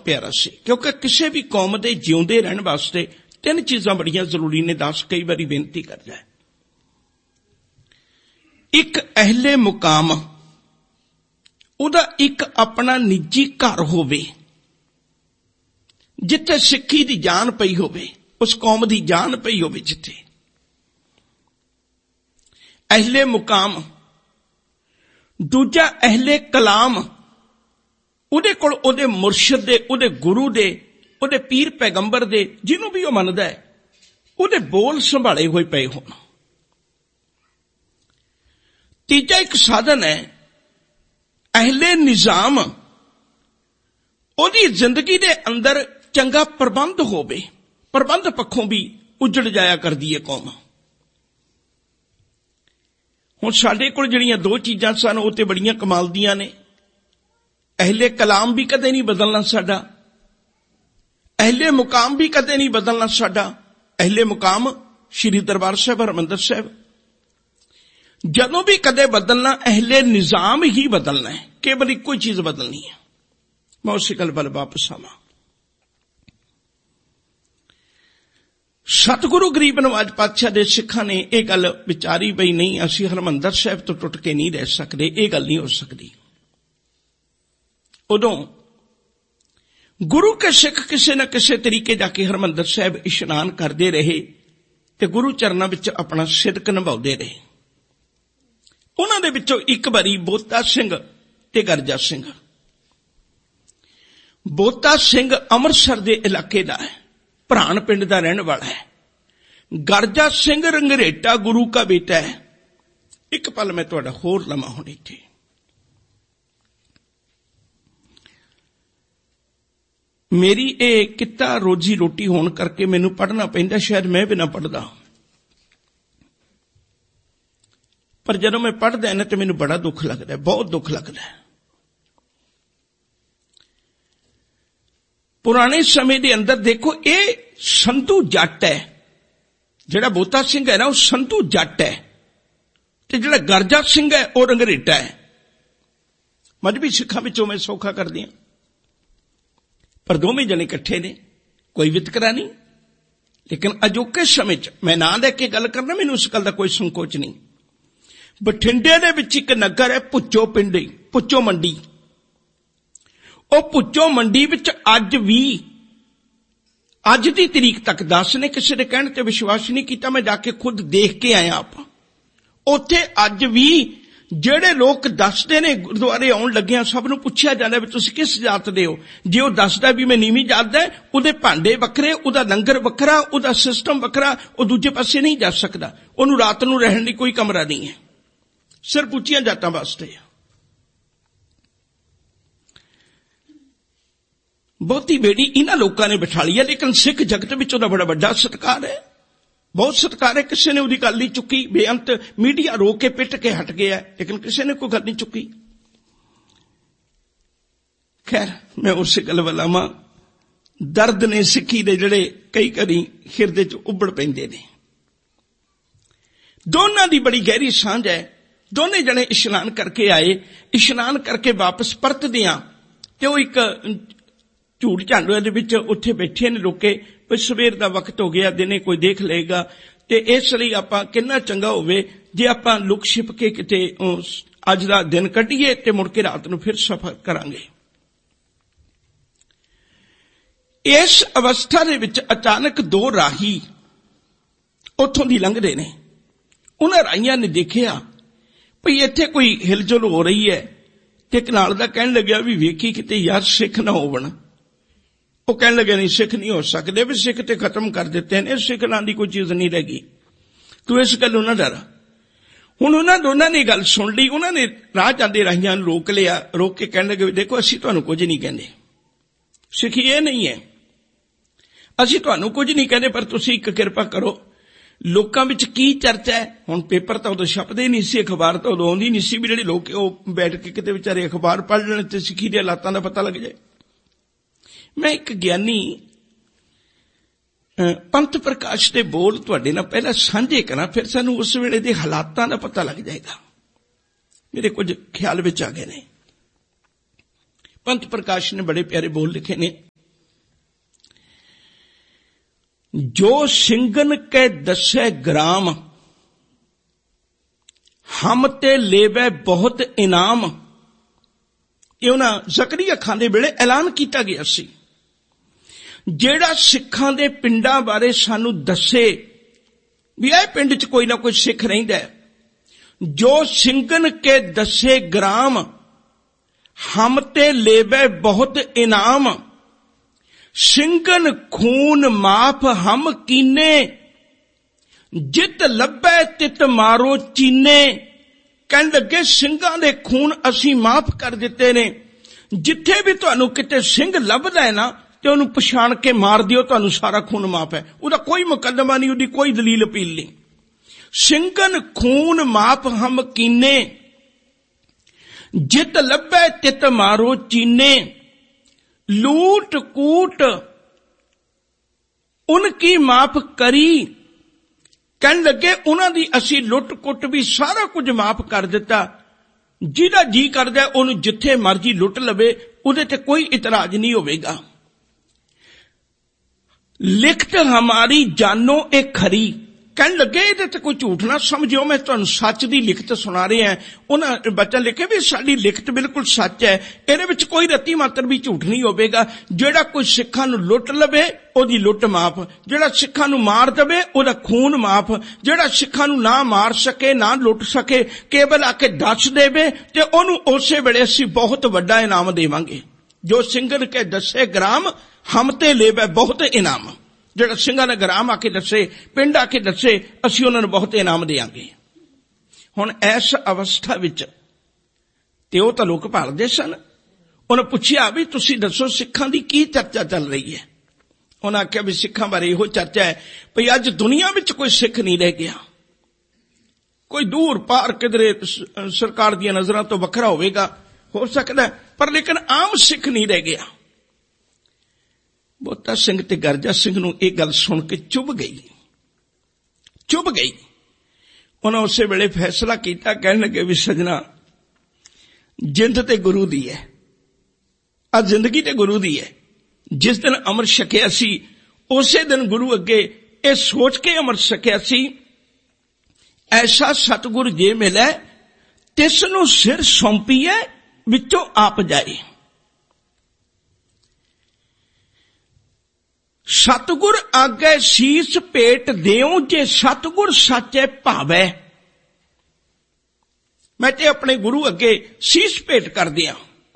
बहुत प्यारा सी, क्योंकि किसी भी कौम के जिउंदे रहने वास्ते 3 चीज़ां बड़ियां जरूरी ने। दास कई बारी बेनती करदा है, एक अहले मुकाम, उहदा एक अपना निजी घर होवे जिथे सिक्खी दी जान पई होवे, उस कौम दी जान पई होवे जिथे। अहले मुकाम। दूजा अहले कलाम, उहदे कोल उहदे मुर्शिद दे, उहदे गुरु दे, उहदे पीर पैगंबर दे, जिन्हों भी वह मनदा है, उहदे बोल संभाले हुए पे होण। तीजा एक साधन है अहले निजाम, उहदी जिंदगी दे अंदर चंगा प्रबंध होवे, प्रबंध पक्षों भी उजड़ जाया करदी है कौम। हुण साडे कोल जिहड़ियां 2 चीज़ां सन वो ते बड़ियां कमाल दियां ने। अहले कलाम भी कदे नहीं बदलना साडा, अहले मुकाम भी कदे नहीं बदलना साडा। अहले मुकाम श्री दरबार साहिब हरमंदर साहिब, जदों भी कदे बदलना अहले निजाम ही बदलना है, केवल एक कोई चीज बदलनी है। मैं उस गल वल वापस आवां। सतगुरु गरीब नवाज पातशाह दे सिखां ने यह गल विचारी बई नहीं, असीं हरमंदर साहिब तो टुट के नहीं रह सकते, यह गल नहीं हो सकती। उदों गुरु के सिख किसी न किसी तरीके जाके हरमंदर साहिब इशनान करते रहे ते गुरु चरणों विच अपना सिदक निभाउंदे रहे। उन्हां दे विचों एक बारी बोता सिंह ते गरजा सिंह। बोता सिंह अमृतसर दे इलाके दा है, भरान पिंड दा रहने वाला है। गरजा सिंह रंगरेटा गुरु का बेटा है। एक पल मैं तुहाडा होर लमा हुण इत्थे। मेरी ये किता रोजी रोटी होने करके मैनू पढ़ना पैंदा, शायद मैं भी ना पढ़दा, पर जदों मैं पढ़दा है ना तो मैनू बड़ा दुख लगता है, बहुत दुख लगता है। पुराने समय के अंदर देखो, ये संधू जट है, जिहड़ा बोता सिंह है ना वो संधू जट है, ते जिहड़ा गरजा सिंह है वो रंगरेटा है। मजहबी सिखां विचों मैं सौखा कर दियां, पर दोवें जने इकट्ठे ने, कोई वितकरा नहीं। लेकिन अजोके समय च मैं नां लैके गल करना, मैनूं उस गल दा कोई संकोच नहीं। बठिंडे दे विच एक नगर है भुच्चो पिंडी, भुच्चो मंडी। ਉਹ ਭੁੱਚੋ ਮੰਡੀ ਵਿੱਚ ਅੱਜ ਵੀ, ਅੱਜ ਦੀ ਤਰੀਕ ਤੱਕ ਦੱਸ ਨੇ, ਕਿਸੇ ਦੇ ਕਹਿਣ ਤੇ ਵਿਸ਼ਵਾਸ ਨਹੀਂ ਕੀਤਾ, ਮੈਂ ਜਾ ਕੇ ਖੁਦ ਦੇਖ ਕੇ ਆਇਆ। ਆਪਾਂ ਉੱਥੇ ਅੱਜ ਵੀ ਜਿਹੜੇ ਲੋਕ ਦੱਸਦੇ ਨੇ ਗੁਰਦੁਆਰੇ ਆਉਣ ਲੱਗਿਆਂ ਸਭ ਨੂੰ ਪੁੱਛਿਆ ਜਾਂਦਾ ਵੀ ਤੁਸੀਂ ਕਿਸ ਜਾਤ ਦੇ ਹੋ। ਜੇ ਉਹ ਦੱਸਦਾ ਵੀ ਮੈਂ ਨੀਵੀਂ ਜਾਤ ਦਾ, ਉਹਦੇ ਭਾਂਡੇ ਵੱਖਰੇ, ਉਹਦਾ ਲੰਗਰ ਵੱਖਰਾ, ਉਹਦਾ ਸਿਸਟਮ ਵੱਖਰਾ, ਉਹ ਦੂਜੇ ਪਾਸੇ ਨਹੀਂ ਜਾ ਸਕਦਾ। ਉਹਨੂੰ ਰਾਤ ਨੂੰ ਰਹਿਣ ਲਈ ਕੋਈ ਕਮਰਾ ਨਹੀਂ ਹੈ, ਸਿਰਫ ਉੱਚੀਆਂ ਜਾਤਾਂ ਵਾਸਤੇ ਆ। बहुती बेड़ी इन्हां लोकां ने बिठा ली है, लेकिन सिख जगत विच उहदा बड़ा वड्डा सत्कार है, बहुत सत्कार है। किसी ने उहदी गल नहीं चुकी, बेअंत मीडिया रो के पिट के हट गया, लेकिन किसी ने कोई गल नहीं चुकी। खैर मैं उस गल वल आवां, दर्द ने सिक्खी दे जिहड़े कई करी हिरदे च उबड़ पैंदे ने। दोनां दी बड़ी गहरी सांझ है। दोने जने इशनान करके आए, इशनान करके वापस परतदियां ते ओह एक झूठ झांडुआ दे विच उत्थे बैठे ने लोके, पर सवेर दा वक्त हो गया, दिने कोई देख लेगा, ते इसलिए आपां किन्ना चंगा होवे जे आपां लुक छिप के किते अज दा दिन कढीए ते मुड़ के रात नूं फिर सफर करांगे। इस अवस्था दे विच अचानक 2 राही उत्थों दी लंघदे ने। उन्हां राहियां ने देखिया भई इत्थे कोई हिलजुल हो रही है, ते इक नाल दा कहण लग्या भी वेखी किते यार सिख ना होवण। वो कहने लगे नहीं सिख नहीं हो सकते, भी सिख ते खत्म कर देते हैं, सिख नाम की कोई चीज नहीं रहेगी, तू इस गल ना डर। हुण उन्हां दोनां ने गल सुन ली, उन्होंने राह जांदे राहियां नूं रोक लिया, रोक के कहने लगे देखो असीं तुहानूं कुछ नहीं कहंदे, सिखी ये नहीं है, असीं तुहानूं कुछ नहीं कहंदे, पर तुसीं एक किरपा करो, लोकां विच की चर्चा है। हुण पेपर तां उदों छपदे नहीं सी, अखबार तां उदों आउंदी नहीं सी भी जिहड़े लोक ओह बैठ के किते विचारे अखबार पढ़ लैण ते सिੱਖੀ दे हालातां दा पता लग जाए। मैं एक ज्ञानी पंथ प्रकाश के बोल तुहाडे नाल पहला सांझे करा, फिर सानूं उस वेले दे हालातां दा पता लग जाएगा। मेरे कुछ ख्याल विच आ गए ने। पंथ प्रकाश ने बड़े प्यारे बोल लिखे ने। जो सिंगन के दसे ग्राम, हम ते लेवे बहुत इनाम। ये उन्हां ज़करिया खां दे वेले ऐलान किया गया सी। जेड़ा सिखां दे पिंडां बारे सानू दसे भी इह पिंड च कोई ना कोई सिख रहिंदा है, जो सिंगन के दसे ग्राम, हम ते लेवे बहुत इनाम। सिंगन खून माफ हम कीने, जित लब्बे तित मारो चीने। कहन लगे ਸਿੰਘਾਂ ਦੇ खून ਅਸੀਂ माफ कर दिते ने, जिथे भी तुहानू किते सिंह लभदा है ना ते उहनू पछाण के मार दिओ, तुहानू सारा खून माफ है। उहदा कोई मुकदमा नहीं, उहदी कोई दलील अपील नहीं। सिंगन खून माफ हम कीने, जित लब्बे तित मारो चीने। लूट कूट उनकी माफ करी। कहन लगे उन्हां दी असी लुट कुट भी सारा कुछ माफ कर दिता। जिहदा जी करदा उहनू जिथे मर्जी लुट लवे, उहदे ते कोई इतराज नहीं होवेगा। लिखत हमारी जानो ए खरी। कहन लगे इहदे ते कोई झूठ ना समझियो, मैं तुहानू सच दी लिखत सुना रहा है। उन्हां बच्चा लिखे भी साडी लिखत बिल्कुल सच है, इहदे विच कोई रत्ती मात्र भी झूठ नहीं होवेगा। जेड़ा कोई सिखां नू लुट लवे ओदी लुट माफ, जेड़ा सिखां नू मार दवे ओदा खून माफ, जेड़ा सिखां नू ना मार सके ना लुट सके, केवल आके दस देवे ते ओनू उसे वेले असीं बहुत वड्डा इनाम देवांगे। जो सिंगन के दसे ग्राम, हम ते लेवे बहुत इनाम। जेड़ा ਸਿੰਘਾਂ ने ग्राम आके दसे, पिंड आके दसे, असीं उन्हां नूं बहुत इनाम देंगे। हुण इस अवस्था विच ते ओह तां लोक भालदे सन। उन्हें पुछया भी तुसीं दसो सिखां दी की चर्चा चल रही है। उन्हें आख्या भी सिखां बारे इहो चर्चा है भई अज दुनिया विच कोई सिख नहीं रह गया, कोई दूर पार किधरे सरकार दी नज़रां तो वखरा होवेगा, हो सकदा है, पर लेकिन आम सिख नहीं रह गया। ਬੋਤਾ ਸਿੰਘ ਤੇ ਗਰਜਾ ਸਿੰਘ ਨੂੰ ਇਹ ਗੱਲ ਸੁਣ ਕੇ ਚੁੱਭ ਗਈ। ਉਹਨਾਂ ਉਸੇ ਵੇਲੇ ਫੈਸਲਾ ਕੀਤਾ, ਕਹਿਣ ਲੱਗੇ ਵੀ ਸਜਣਾ ਜਿੰਦ ਤੇ ਗੁਰੂ ਦੀ ਹੈ, ਆ ਜ਼ਿੰਦਗੀ ਤੇ ਗੁਰੂ ਦੀ ਹੈ। ਜਿਸ ਦਿਨ ਅੰਮ੍ਰਿਤ ਛਕਿਆ ਸੀ ਉਸੇ ਦਿਨ ਗੁਰੂ ਅੱਗੇ ਇਹ ਸੋਚ ਕੇ ਅੰਮ੍ਰਿਤ ਛਕਿਆ ਸੀ, ਐਸਾ ਸਤਿਗੁਰ ਜੇ ਮਿਲੇ ਤਿਸ ਨੂੰ ਸਿਰ ਸੌਂਪੀਏ ਵਿੱਚੋਂ ਆਪ ਜਾਏ। सतगुर आगे शीस भेट देओ, जे सतगुर साचे भावे। मैं ते अपने गुरु अगे शीस भेट कर दिया।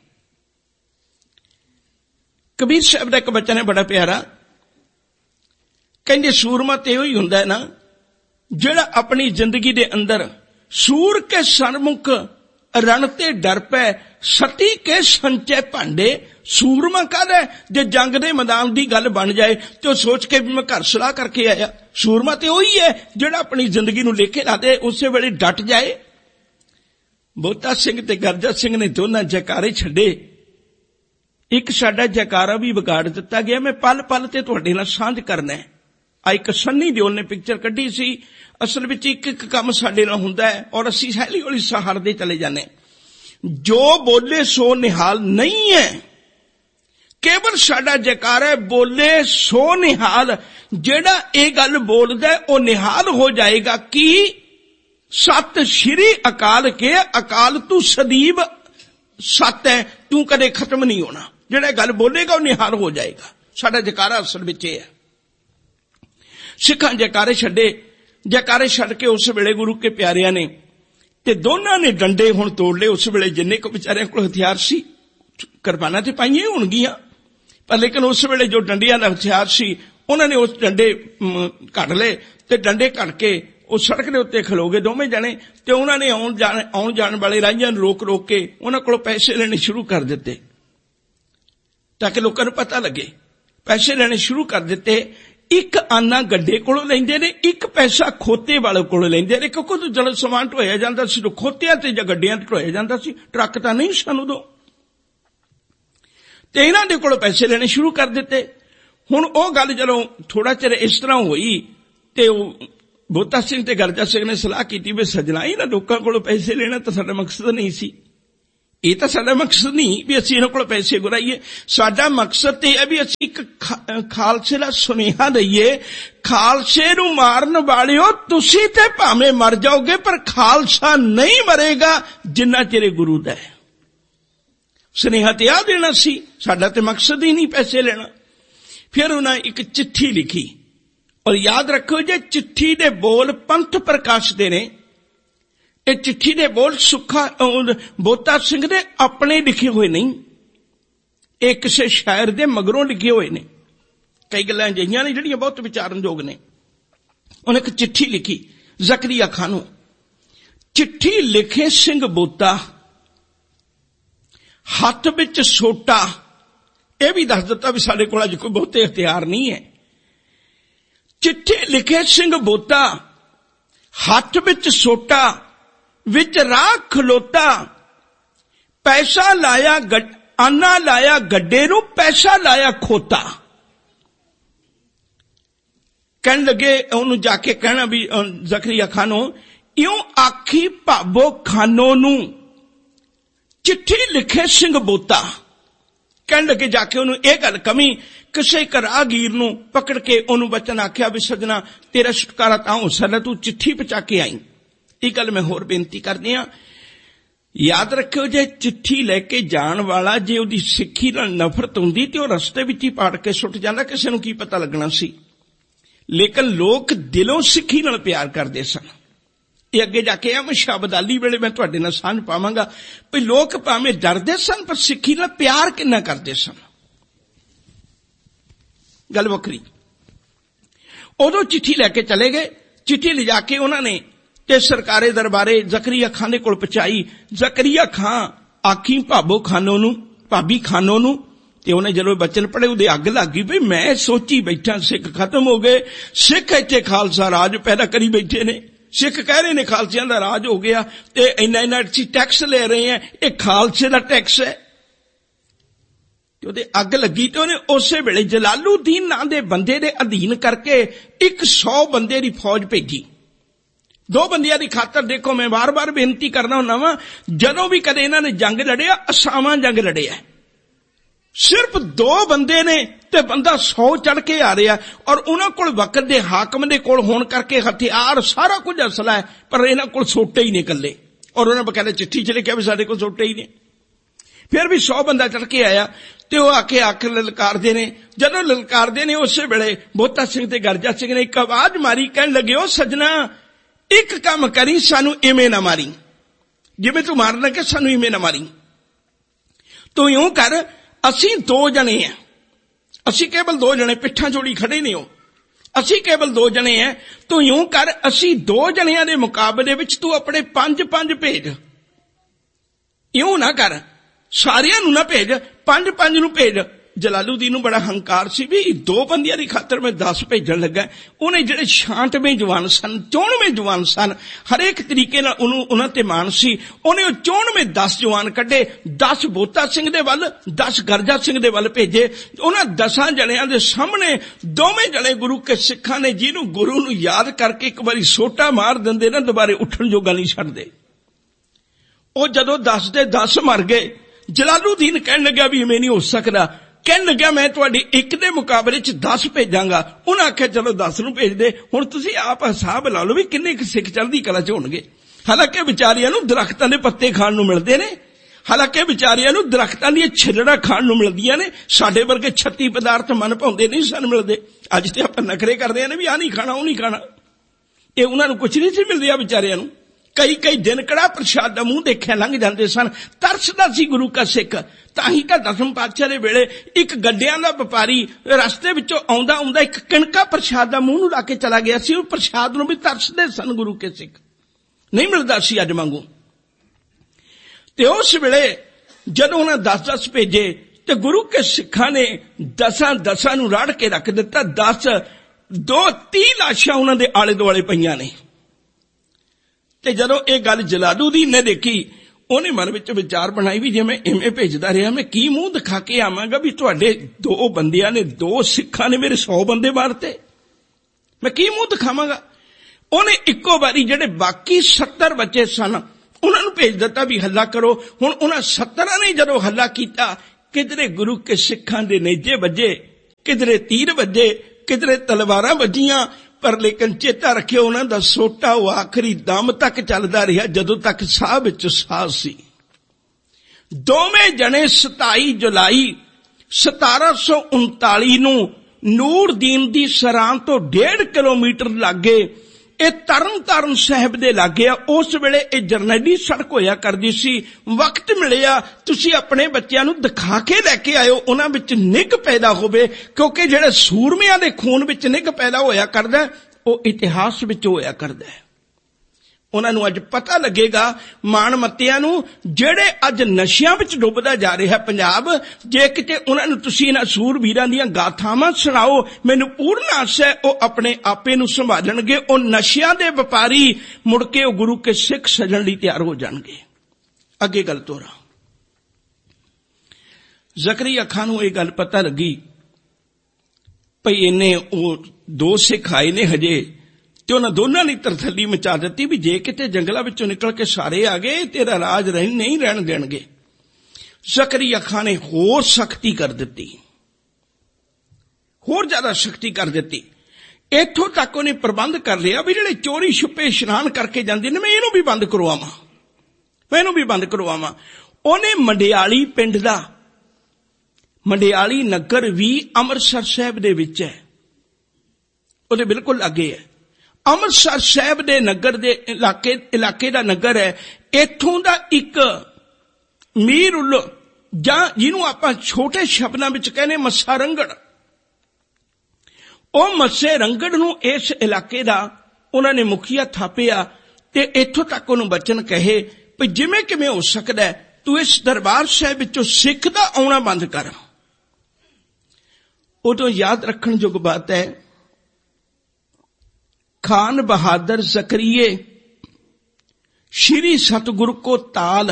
कबीर साहब का एक बचन है बड़ा प्यारा, कहंदे सूरमा ते ही हुंदा है ना जेड़ा अपनी जिंदगी दे अंदर सूर के सन्मुख रण ते डर पै, सती के संचे भांडे। सूरमा कहदा जे जंग दे मैदान दी गल बन जाए तो सोच के भी मैं घर सलाह करके आया। सूरमा ते ओही है जेड़ा अपनी जिंदगी नूं लेके ला दे, उसे वेले डट जाए। ਬੋਤਾ ਸਿੰਘ ਤੇ ਗਰਜਾ ਸਿੰਘ ने दोनों जयकारे छड्डे। एक साडा जयकारा भी बिगाड़ दिता गया। मैं पल पल ते तुहाडे नाल सांझ करना है। आ एक सन्नी दिओल ने पिक्चर कड्ढी सी। असल विच एक एक काम साडे नाल हुंदा है और असीं हौली हौली सहारदे चले जाने। जो बोले सो निहाल नहीं है, केवल साडा जयकारा है बोले सो निहाल। जेड़ा ये गल बोलदा है वो निहाल हो जाएगा कि सत श्री अकाल के, अकाल तू सदीब सत है, तू कदे खत्म नहीं होना। जेड़ा गल बोलेगा वो निहाल हो जाएगा। साडा जयकारा असल विच है। सिखां जयकारे छड्डे, जयकारे छड्ड के उस वेले गुरु के प्यारियां ने ते दोनों ने डंडे हुण तोड़ ले। उस वेले जिन्ने को बेचारियां कोल हथियार सी, किरपानां ते पाईआं होणगीआं, पर लेकिन उस वेले जो डंडियां दा हथियार सी उन्होंने उस डंडे कट ले ते डंडे कट के उस सड़क के उत्ते खलो गए दोवें जने ते उन्होंने आउण जाण वाले राहियां नूं रोक रोक के उन्हां कोलों पैसे लेने शुरू कर दिते ताकि लोकां नूं पता लगे। पैसे लेने शुरू कर दिते। एक आना गड्डे कोलों लैंदे ने, एक पैसा खोते वाले कोलों लैंदे ने, क्योंकि जल समान ढोया जांदा सी, खोतियां ते जां गड्डियां ते ढोया जांदा सी, ट्रक तां नहीं सन उदों। ते इन्हां दे कोलों पैसे लेने शुरू कर दिते। हुण ओह गल जदों थोड़ा चिर इस तरह होई ते ਬੋਤਾ ਸਿੰਘ ਤੇ ਗਰਜਾ ਸਿੰਘ ने सलाह की भी सजना इन्हां लोकां कोलों पैसे लेना तो साडा मकसद नहीं सी। ਇਹ ਤਾਂ ਸਾਡਾ ਮਕਸਦ ਨਹੀਂ ਵੀ ਅਸੀਂ ਇਹਨਾਂ ਕੋਲ ਪੈਸੇ ਗੁਰਾਈਏ। ਸਾਡਾ ਮਕਸਦ ਇਹ ਹੈ ਵੀ ਅਸੀਂ ਇੱਕ ਖਾਲਸੇ ਦਾ ਸੁਨੇਹਾ ਦਈਏ, ਖਾਲਸੇ ਨੂੰ ਮਾਰਨ ਵਾਲਿਓ ਤੁਸੀਂ ਤੇ ਭਾਵੇਂ ਮਰ ਜਾਓਗੇ ਪਰ ਖਾਲਸਾ ਨਹੀਂ ਮਰੇਗਾ ਜਿੰਨਾ ਚਿਰ ਗੁਰੂ ਦਾ ਹੈ। ਸੁਨੇਹਾ ਤੇ ਆ ਦੇਣਾ ਸੀ, ਸਾਡਾ ਤੇ ਮਕਸਦ ਹੀ ਨਹੀਂ ਪੈਸੇ ਲੈਣਾ। ਫਿਰ ਉਹਨਾਂ ਇੱਕ ਚਿੱਠੀ ਲਿਖੀ, ਔਰ ਯਾਦ ਰੱਖੋ ਜੇ ਚਿੱਠੀ ਦੇ ਬੋਲ ਪੰਥ ਪ੍ਰਕਾਸ਼ ਦੇ ਨੇ, ਇਹ ਚਿੱਠੀ ਦੇ ਬੋਲ ਬੋਤਾ ਸਿੰਘ ਦੇ ਆਪਣੇ ਲਿਖੇ ਹੋਏ ਨਹੀਂ, ਇਹ ਕਿਸੇ ਸ਼ਾਇਰ ਦੇ ਮਗਰੋਂ ਲਿਖੇ ਹੋਏ ਨੇ। ਕਈ ਗੱਲਾਂ ਅਜਿਹੀਆਂ ਨੇ ਜਿਹੜੀਆਂ ਬਹੁਤ ਵਿਚਾਰਨਯੋਗ ਨੇ। ਉਹਨੇ ਇੱਕ ਚਿੱਠੀ ਲਿਖੀ ਜ਼ਕਰੀਆ ਖਾਨ ਨੂੰ, ਚਿੱਠੀ ਲਿਖੇ ਸਿੰਘ ਬੋਤਾ, ਹੱਥ ਵਿੱਚ ਸੋਟਾ। ਇਹ ਵੀ ਦੱਸ ਦਿੱਤਾ ਵੀ ਸਾਡੇ ਕੋਲ ਅੱਜ ਕੋਈ ਬਹੁਤੇ ਹਥਿਆਰ ਨਹੀਂ ਹੈ। ਚਿੱਠੀ ਲਿਖੇ ਸਿੰਘ ਬੋਤਾ, ਹੱਥ ਵਿੱਚ ਸੋਟਾ, ਵਿੱਚ ਰਾਹ ਖਲੋਤਾ, ਪੈਸਾ ਲਾਇਆ ਆਨਾ ਲਾਇਆ ਗੱਡੇ ਨੂੰ, ਪੈਸਾ ਲਾਇਆ ਖੋਤਾ। ਕਹਿਣ ਲੱਗੇ, ਉਹਨੂੰ ਜਾ ਕੇ ਕਹਿਣਾ ਵੀ ਜ਼ਕਰੀਆ ਖਾਨੋ, ਇਉਂ ਆਖੀ ਭਾਬੋ ਖਾਨੋ ਨੂੰ ਚਿੱਠੀ ਲਿਖੇ ਸਿੰਘ ਬੋਤਾ। ਕਹਿਣ ਲੱਗੇ ਜਾ ਕੇ ਉਹਨੂੰ ਇਹ ਗੱਲ ਕਮੀ, ਕਿਸੇ ਇੱਕ ਰਾਹਗੀਰ ਨੂੰ ਪਕੜ ਕੇ ਉਹਨੂੰ ਬਚਨ ਆਖਿਆ ਵੀ ਸੱਜਣਾ ਤੇਰਾ ਛੁਟਕਾਰਾ ਤਾਂ ਹੋ ਸਕਦਾ, ਤੂੰ ਚਿੱਠੀ ਪਹੁੰਚਾ ਕੇ ਆਈ। ਇਹ ਗੱਲ ਮੈਂ ਹੋਰ ਬੇਨਤੀ ਕਰਦੀ ਹਾਂ, ਯਾਦ ਰੱਖਿਓ ਜੇ ਚਿੱਠੀ ਲੈ ਕੇ ਜਾਣ ਵਾਲਾ ਜੇ ਉਹਦੀ ਸਿੱਖੀ ਨਾਲ ਨਫ਼ਰਤ ਹੁੰਦੀ ਤੇ ਉਹ ਰਸਤੇ ਵਿੱਚ ਹੀ ਪਾੜ ਕੇ ਸੁੱਟ ਜਾਂਦਾ, ਕਿਸੇ ਨੂੰ ਕੀ ਪਤਾ ਲੱਗਣਾ ਸੀ। ਲੇਕਿਨ ਲੋਕ ਦਿਲੋਂ ਸਿੱਖੀ ਨਾਲ ਪਿਆਰ ਕਰਦੇ ਸਨ। ਇਹ ਅੱਗੇ ਜਾ ਕੇ ਅਹਿਮਦ ਸ਼ਾਹ ਅਬਦਾਲੀ ਵੇਲੇ ਮੈਂ ਤੁਹਾਡੇ ਨਾਲ ਸਾਂਝ ਪਾਵਾਂਗਾ ਵੀ ਲੋਕ ਭਾਵੇਂ ਡਰਦੇ ਸਨ ਪਰ ਸਿੱਖੀ ਨਾਲ ਪਿਆਰ ਕਿੰਨਾ ਕਰਦੇ ਸਨ। ਗੱਲ ਵੱਖਰੀ। ਉਦੋਂ ਚਿੱਠੀ ਲੈ ਕੇ ਚਲੇ ਗਏ, ਚਿੱਠੀ ਲਿਜਾ ਕੇ ਉਹਨਾਂ ਨੇ ਤੇ ਸਰਕਾਰੇ ਦਰਬਾਰੇ ਜ਼ਕਰੀਆ ਖਾਨ ਦੇ ਕੋਲ ਪਹੁੰਚਾਈ। ਜ਼ਕਰੀਆ ਖਾਨ ਆਖੀ ਭਾਬੋ ਖਾਨੋ ਨੂੰ, ਭਾਬੀ ਖਾਨੋ ਨੂੰ, ਤੇ ਉਹਨੇ ਜਦੋਂ ਬਚਨ ਪੜ੍ਹੇ ਉਹਦੇ ਅੱਗ ਲੱਗ ਗਈ ਵੀ ਮੈਂ ਸੋਚੀ ਬੈਠਾ ਸਿੱਖ ਖਤਮ ਹੋ ਗਏ, ਸਿੱਖ ਇੱਥੇ ਖਾਲਸਾ ਰਾਜ ਪੈਦਾ ਕਰੀ ਬੈਠੇ ਨੇ, ਸਿੱਖ ਕਹਿ ਰਹੇ ਨੇ ਖਾਲਸਿਆਂ ਦਾ ਰਾਜ ਹੋ ਗਿਆ ਤੇ ਇੰਨਾ ਅਸੀਂ ਟੈਕਸ ਲੈ ਰਹੇ ਹਾਂ, ਇਹ ਖਾਲਸੇ ਦਾ ਟੈਕਸ ਹੈ। ਤੇ ਉਹਦੇ ਅੱਗ ਲੱਗੀ ਤੇ ਉਹਨੇ ਉਸੇ ਵੇਲੇ ਜਲਾਲੂਦੀਨ ਨਾਂ ਦੇ ਬੰਦੇ ਦੇ ਅਧੀਨ ਕਰਕੇ 100 ਬੰਦੇ ਦੀ ਫੌਜ ਭੇਜੀ। 2 ਬੰਦਿਆਂ ਦੀ ਖਾਤਰ ਦੇਖੋ, ਮੈਂ ਵਾਰ-ਵਾਰ ਬੇਨਤੀ ਕਰਨਾ ਹੁੰਦਾ ਵਾਂ, ਜਦੋਂ ਵੀ ਕਦੇ ਇਹਨਾਂ ਨੇ ਜੰਗ ਲੜਿਆ, ਅਸਾਵਾਂ ਜੰਗ ਲੜਿਆ, ਸਿਰਫ 2 ਬੰਦੇ ਨੇ ਤੇ ਬੰਦਾ 100 ਚੜ ਕੇ ਆ ਰਿਹਾ, ਔਰ ਉਹਨਾਂ ਕੋਲ ਵਕਤ ਦੇ ਹਾਕਮ ਦੇ ਕੋਲ ਹੋਣ ਕਰਕੇ ਹਥਿਆਰ ਸਾਰਾ ਕੁਝ ਅਸਲਾ ਹੈ, ਪਰ ਇਹਨਾਂ ਕੋਲ ਸੋਟੇ ਹੀ ਨੇ ਇਕੱਲੇ। ਔਰ ਉਹਨਾਂ ਬਕਾਇਦਾ ਚਿੱਠੀ ਚ ਲਿਖਿਆ ਵੀ ਸਾਡੇ ਕੋਲ ਸੋਟੇ ਹੀ ਨੇ। ਫਿਰ ਵੀ 100 ਬੰਦਾ ਚੜ ਕੇ ਆਇਆ ਤੇ ਉਹ ਆ ਕੇ ਆਖਰ ਲਲਕਾਰਦੇ ਨੇ। ਜਦੋਂ ਲਲਕਾਰਦੇ ਨੇ ਉਸੇ ਵੇਲੇ ਬੋਤਾ ਸਿੰਘ ਤੇ ਗਰਜਾ ਸਿੰਘ ਨੇ ਇੱਕ ਆਵਾਜ਼ ਮਾਰੀ, ਕਹਿਣ ਲੱਗੇ ਉਹ ਸੱਜਣਾ ਇੱਕ ਕੰਮ ਕਰੀ, ਸਾਨੂੰ ਇਵੇਂ ਨਾ ਮਾਰੀ, ਜਿਵੇਂ ਤੂੰ ਮਾਰਨ ਲੱਗੇ ਸਾਨੂੰ ਇਵੇਂ ਨਾ ਮਾਰੀ। ਤੂੰ ਇਉਂ ਕਰ, ਅਸੀਂ 2 ਜਣੇ ਆ, ਅਸੀਂ ਕੇਵਲ 2 ਜਣੇ, ਪਿੱਠਾਂ ਜੋੜੀ ਖੜੇ ਨੇ ਉਹ, ਅਸੀਂ ਕੇਵਲ 2 ਜਣੇ ਆ। ਤੂੰ ਇਉਂ ਕਰ, ਅਸੀਂ 2 ਜਣਿਆਂ ਦੇ ਮੁਕਾਬਲੇ ਵਿੱਚ ਤੂੰ ਆਪਣੇ 5-5 ਭੇਜ। ਇਉਂ ਨਾ ਕਰ, ਸਾਰਿਆਂ ਨੂੰ ਨਾ ਭੇਜ, 5-5 ਨੂੰ ਭੇਜ। ਜਲਾਲੂਦੀਨ ਨੂੰ ਬੜਾ ਹੰਕਾਰ ਸੀ ਵੀ 2 ਬੰਦਿਆਂ ਦੀ ਖਾਤਰ ਮੈਂ 10 ਭੇਜਣ ਲੱਗਾ। ਉਹਨੇ ਜਿਹੜੇ 96 ਜਵਾਨ ਸਨ, 94 ਜਵਾਨ ਸਨ, ਹਰੇਕ ਤਰੀਕੇ ਨਾਲ ਉਹਨਾਂ ਤੇ ਮਾਣ ਸੀ। ਉਹਨੇ ਉਹ 94 10 ਜਵਾਨ ਕੱਢੇ, 10 ਬੋਤਾ ਸਿੰਘ ਦੇ ਵੱਲ, 10 ਗਰਜਾ ਸਿੰਘ ਦੇ ਵੱਲ ਭੇਜੇ। ਉਹਨਾਂ 10 ਜਣਿਆਂ ਦੇ ਸਾਹਮਣੇ ਦੋਵੇਂ ਜਣੇ ਗੁਰੂ ਕੇ ਸਿੱਖਾਂ ਨੇ, ਜਿਹਨੂੰ ਗੁਰੂ ਨੂੰ ਯਾਦ ਕਰਕੇ ਇੱਕ ਵਾਰੀ ਸੋਟਾ ਮਾਰ ਦਿੰਦੇ ਨਾ, ਦੁਬਾਰੇ ਉੱਠਣ ਜੋਗਾ ਨਹੀਂ ਛੱਡਦੇ। ਉਹ ਜਦੋਂ 10 ਦੇ 10 ਮਰ ਗਏ, ਜਲਾਲੂਦੀਨ ਕਹਿਣ ਲੱਗਿਆ ਵੀ ਇਵੇਂ ਨਹੀਂ ਹੋ ਸਕਦਾ। ਕਹਿਣ ਲੱਗਿਆ ਮੈਂ ਤੁਹਾਡੀ ਇੱਕ ਦੇ ਮੁਕਾਬਲੇ 'ਚ 10 ਭੇਜਾਂਗਾ। ਉਹਨਾਂ ਆਖਿਆ ਚਲੋ 10 ਨੂੰ ਭੇਜ ਦੇ। ਹੁਣ ਤੁਸੀਂ ਆਪ ਹਿਸਾਬ ਲਾ ਲਓ ਵੀ ਕਿੰਨੇ ਕੁ ਸਿੱਖ ਚੜ੍ਹਦੀ ਕਲਾ 'ਚ ਹੋਣਗੇ। ਹਾਲਾਂਕਿ ਵਿਚਾਰਿਆਂ ਨੂੰ ਦਰਖਤਾਂ ਦੇ ਪੱਤੇ ਖਾਣ ਨੂੰ ਮਿਲਦੇ ਨੇ, ਹਾਲਾਂਕਿ ਵਿਚਾਰਿਆਂ ਨੂੰ ਦਰਖਤਾਂ ਦੀਆਂ ਛਿੱਲੜਾਂ ਖਾਣ ਨੂੰ ਮਿਲਦੀਆਂ ਨੇ। ਸਾਡੇ ਵਰਗੇ 36 ਪਦਾਰਥ ਮਨ ਭਾਉਂਦੇ ਨਹੀਂ ਸਨ ਮਿਲਦੇ। ਅੱਜ ਤੇ ਆਪਾਂ ਨਖਰੇ ਕਰਦੇ ਨੇ ਵੀ ਆਹ ਨਹੀਂ ਖਾਣਾ, ਉਹ ਨਹੀਂ ਖਾਣਾ। ਇਹ ਉਹਨਾਂ ਨੂੰ ਕੁਛ ਨਹੀਂ ਸੀ ਮਿਲਦਿਆ ਵਿਚਾਰਿਆਂ ਨੂੰ। ਕਈ ਦਿਨ ਕੜਾ ਪ੍ਰਸ਼ਾਦ ਦਾ ਮੂੰਹ ਦੇਖਿਆ ਲੰਘ ਜਾਂਦੇ ਸਨ। ਤਰਸਦਾ ਸੀ ਗੁਰੂ ਕਾ ਸਿੱਖ। ਤਾਂ ਹੀ ਤਾਂ 10ਵੇਂ ਪਾਤਸ਼ਾਹ ਦੇ ਵੇਲੇ ਇੱਕ ਗੱਡਿਆਂ ਦਾ ਵਪਾਰੀ ਰਸਤੇ ਵਿੱਚੋਂ ਆਉਂਦਾ ਇੱਕ ਕਿਣਕਾ ਪ੍ਰਸ਼ਾਦ ਦਾ ਮੂੰਹ ਨੂੰ ਲਾ ਕੇ ਚਲਾ ਗਿਆ ਸੀ। ਉਹ ਪ੍ਰਸ਼ਾਦ ਨੂੰ ਵੀ ਤਰਸਦੇ ਸਨ ਗੁਰੂ ਕੇ ਸਿੱਖ। ਨਹੀਂ ਮਿਲਦਾ ਸੀ ਅੱਜ ਵਾਂਗੂ। ਤੇ ਉਸ ਵੇਲੇ ਜਦੋਂ ਉਹਨਾਂ 10-10 ਭੇਜੇ ਤੇ ਗੁਰੂ ਕੇ ਸਿੱਖਾਂ ਨੇ 10 ਨੂੰ ਰਾੜ ਕੇ ਰੱਖ ਦਿੱਤਾ। 30 ਲਾਸ਼ਾਂ ਉਹਨਾਂ ਦੇ ਆਲੇ ਦੁਆਲੇ ਪਈਆਂ ਨੇ। ਤੇ ਜਦੋਂ ਇਹ ਗੱਲ ਜਲਾਲੂਦੀਨ ਨੇ ਦੇਖੀ, ਉਹਨੇ ਮਨ ਵਿੱਚ ਵਿਚਾਰ ਬਣਾਈ ਵੀ ਜੇ ਮੈਂ ਇਵੇਂ ਭੇਜਦਾ ਰਿਹਾ, ਮੈਂ ਕੀ ਮੂੰਹ ਦਿਖਾ ਕੇ ਆਵਾਂਗਾ ਵੀ ਤੁਹਾਡੇ 2 ਬੰਦਿਆਂ ਨੇ, 2 ਸਿੱਖਾਂ ਨੇ ਮੇਰੇ 100 ਬੰਦੇ ਮਾਰਤੇ, ਮੈਂ ਕੀ ਮੂੰਹ ਦਿਖਾਵਾਂਗਾ। ਉਹਨੇ ਇੱਕੋ ਵਾਰੀ ਜਿਹੜੇ ਬਾਕੀ 70 ਬੱਚੇ ਸਨ ਉਹਨਾਂ ਨੂੰ ਭੇਜ ਦਿੱਤਾ ਵੀ ਹੱਲਾ ਕਰੋ। ਹੁਣ ਉਹਨਾਂ 17 ਨੇ ਜਦੋਂ ਹੱਲਾ ਕੀਤਾ, ਕਿਧਰੇ ਗੁਰੂ ਕੇ ਸਿੱਖਾਂ ਦੇ ਨੇਜੇ ਵੱਜੇ, ਕਿਧਰੇ ਤੀਰ ਵੱਜੇ, ਕਿਧਰੇ ਤਲਵਾਰਾਂ ਵੱਜੀਆਂ, ਪਰ ਲੇਕਿਨ ਚੇਤਾ ਰੱਖਿਓ ਉਹਨਾਂ ਦਾ ਸੋਟਾ ਉਹ ਆਖਰੀ ਦਮ ਤੱਕ ਚੱਲਦਾ ਰਿਹਾ, ਜਦੋਂ ਤੱਕ ਸਾਹ ਵਿੱਚ ਸਾਹ ਸੀ। ਦੋਵੇਂ ਜਣੇ 27 ਜੁਲਾਈ 1739 ਨੂੰ ਨੂਰਦੀਨ ਦੀ ਸਰਾਂ ਤੋਂ 1.5 ਕਿਲੋਮੀਟਰ ਲਾਗੇ, ਇਹ ਤਰਨਤਾਰਨ ਸਾਹਿਬ ਦੇ ਲਾਗੇ ਆ। ਉਸ ਵੇਲੇ ਇਹ ਜਰਨੈਲੀ ਸੜਕ ਹੋਇਆ ਕਰਦੀ ਸੀ। ਵਕਤ ਮਿਲਿਆ, ਤੁਸੀਂ ਆਪਣੇ ਬੱਚਿਆਂ ਨੂੰ ਦਿਖਾ ਕੇ ਲੈ ਕੇ ਆਇਓ, ਉਹਨਾਂ ਵਿੱਚ ਨਿੱਘ ਪੈਦਾ ਹੋਵੇ, ਕਿਉਂਕਿ ਜਿਹੜੇ ਸੂਰਮਿਆਂ ਦੇ ਖੂਨ ਵਿੱਚ ਨਿੱਘ ਪੈਦਾ ਹੋਇਆ ਕਰਦਾ, ਉਹ ਇਤਿਹਾਸ ਵਿੱਚ ਹੋਇਆ ਕਰਦਾ ਹੈ। ਉਹਨਾਂ ਨੂੰ ਅੱਜ ਪਤਾ ਲੱਗੇਗਾ, ਮਾਣ ਮੱਤਿਆਂ ਨੂੰ, ਜਿਹੜੇ ਅੱਜ ਨਸ਼ਿਆਂ ਵਿੱਚ ਡੁੱਬਦਾ ਜਾ ਰਿਹਾ ਪੰਜਾਬ, ਜੇ ਕਿਤੇ ਉਹਨਾਂ ਨੂੰ ਤੁਸੀਂ ਇਹਨਾਂ ਸੂਰਬੀਰਾਂ ਦੀਆਂ ਗਾਥਾਵਾਂ ਸੁਣਾਓ, ਮੈਨੂੰ ਪੂਰਨ ਆਸ ਹੈ ਉਹ ਆਪਣੇ ਆਪੇ ਨੂੰ ਸੰਭਾਲਣਗੇ। ਉਹ ਨਸ਼ਿਆਂ ਦੇ ਵਪਾਰੀ ਮੁੜ ਕੇ ਉਹ ਗੁਰੂ ਕੇ ਸਿੱਖ ਸਜਣ ਲਈ ਤਿਆਰ ਹੋ ਜਾਣਗੇ। ਅੱਗੇ ਗੱਲ ਤੋਰਾ। ਜ਼ਕਰੀਆ ਖਾਨ ਨੂੰ ਇਹ ਗੱਲ ਪਤਾ ਲੱਗੀ ਭਈ ਇਹਨੇ ਉਹ 2 ਸਿੱਖ ਆਏ ਨੇ ਹਜੇ, ਤੇ ਉਹਨਾਂ ਦੋਨਾਂ ਨੇ ਤਰਥੱਲੀ ਮਚਾ ਦਿੱਤੀ ਵੀ ਜੇ ਕਿਤੇ ਜੰਗਲਾਂ ਵਿੱਚੋਂ ਨਿਕਲ ਕੇ ਸਾਰੇ ਆ ਗਏ, ਤੇਰਾ ਰਾਜ ਨਹੀਂ ਰਹਿਣ ਦੇਣਗੇ। ਜ਼ਕਰੀਆ ਖਾਨ ਨੇ ਹੋਰ ਸਖਤੀ ਕਰ ਦਿੱਤੀ, ਹੋਰ ਜ਼ਿਆਦਾ ਸਖਤੀ ਕਰ ਦਿੱਤੀ। ਇੱਥੋਂ ਤੱਕ ਉਹਨੇ ਪ੍ਰਬੰਧ ਕਰ ਲਿਆ ਵੀ ਜਿਹੜੇ ਚੋਰੀ ਛੁਪੇ ਇਸ਼ਨਾਨ ਕਰਕੇ ਜਾਂਦੇ ਨੇ, ਮੈਂ ਇਹਨੂੰ ਵੀ ਬੰਦ ਕਰਵਾਵਾਂ। ਉਹਨੇ ਮੰਡਿਆਲੀ ਪਿੰਡ ਦਾ, ਮੰਡਿਆਲੀ ਨਗਰ ਵੀ ਅੰਮ੍ਰਿਤਸਰ ਸਾਹਿਬ ਦੇ ਵਿੱਚ ਹੈ, ਉਹਦੇ ਬਿਲਕੁਲ ਅੱਗੇ ਹੈ। ਅੰਮ੍ਰਿਤਸਰ ਸਾਹਿਬ ਦੇ ਨਗਰ ਦੇ ਇਲਾਕੇ ਦਾ ਨਗਰ ਹੈ। ਇੱਥੋਂ ਦਾ ਇੱਕ ਮੀਰ ਉਲ, ਜਾਂ ਜਿਹਨੂੰ ਆਪਾਂ ਛੋਟੇ ਸ਼ਬਦਾਂ ਵਿੱਚ ਕਹਿੰਦੇ ਮੱਸਾ ਰੰਗੜ, ਉਹ ਮੱਸੇ ਰੰਗੜ ਨੂੰ ਇਸ ਇਲਾਕੇ ਦਾ ਉਹਨਾਂ ਨੇ ਮੁਖੀਆ ਥਾਪਿਆ, ਤੇ ਇੱਥੋਂ ਤੱਕ ਉਹਨੂੰ ਬਚਨ ਕਹੇ ਵੀ ਜਿਵੇਂ ਕਿਵੇਂ ਹੋ ਸਕਦਾ ਤੂੰ ਇਸ ਦਰਬਾਰ ਸਾਹਿਬ ਵਿੱਚੋਂ ਸਿੱਖ ਦਾ ਆਉਣਾ ਬੰਦ ਕਰ। ਉਦੋਂ ਯਾਦ ਰੱਖਣ ਯੋਗ ਬਾਤ ਹੈ, खान बहादुर जकरिए श्री सतगुरु को ताल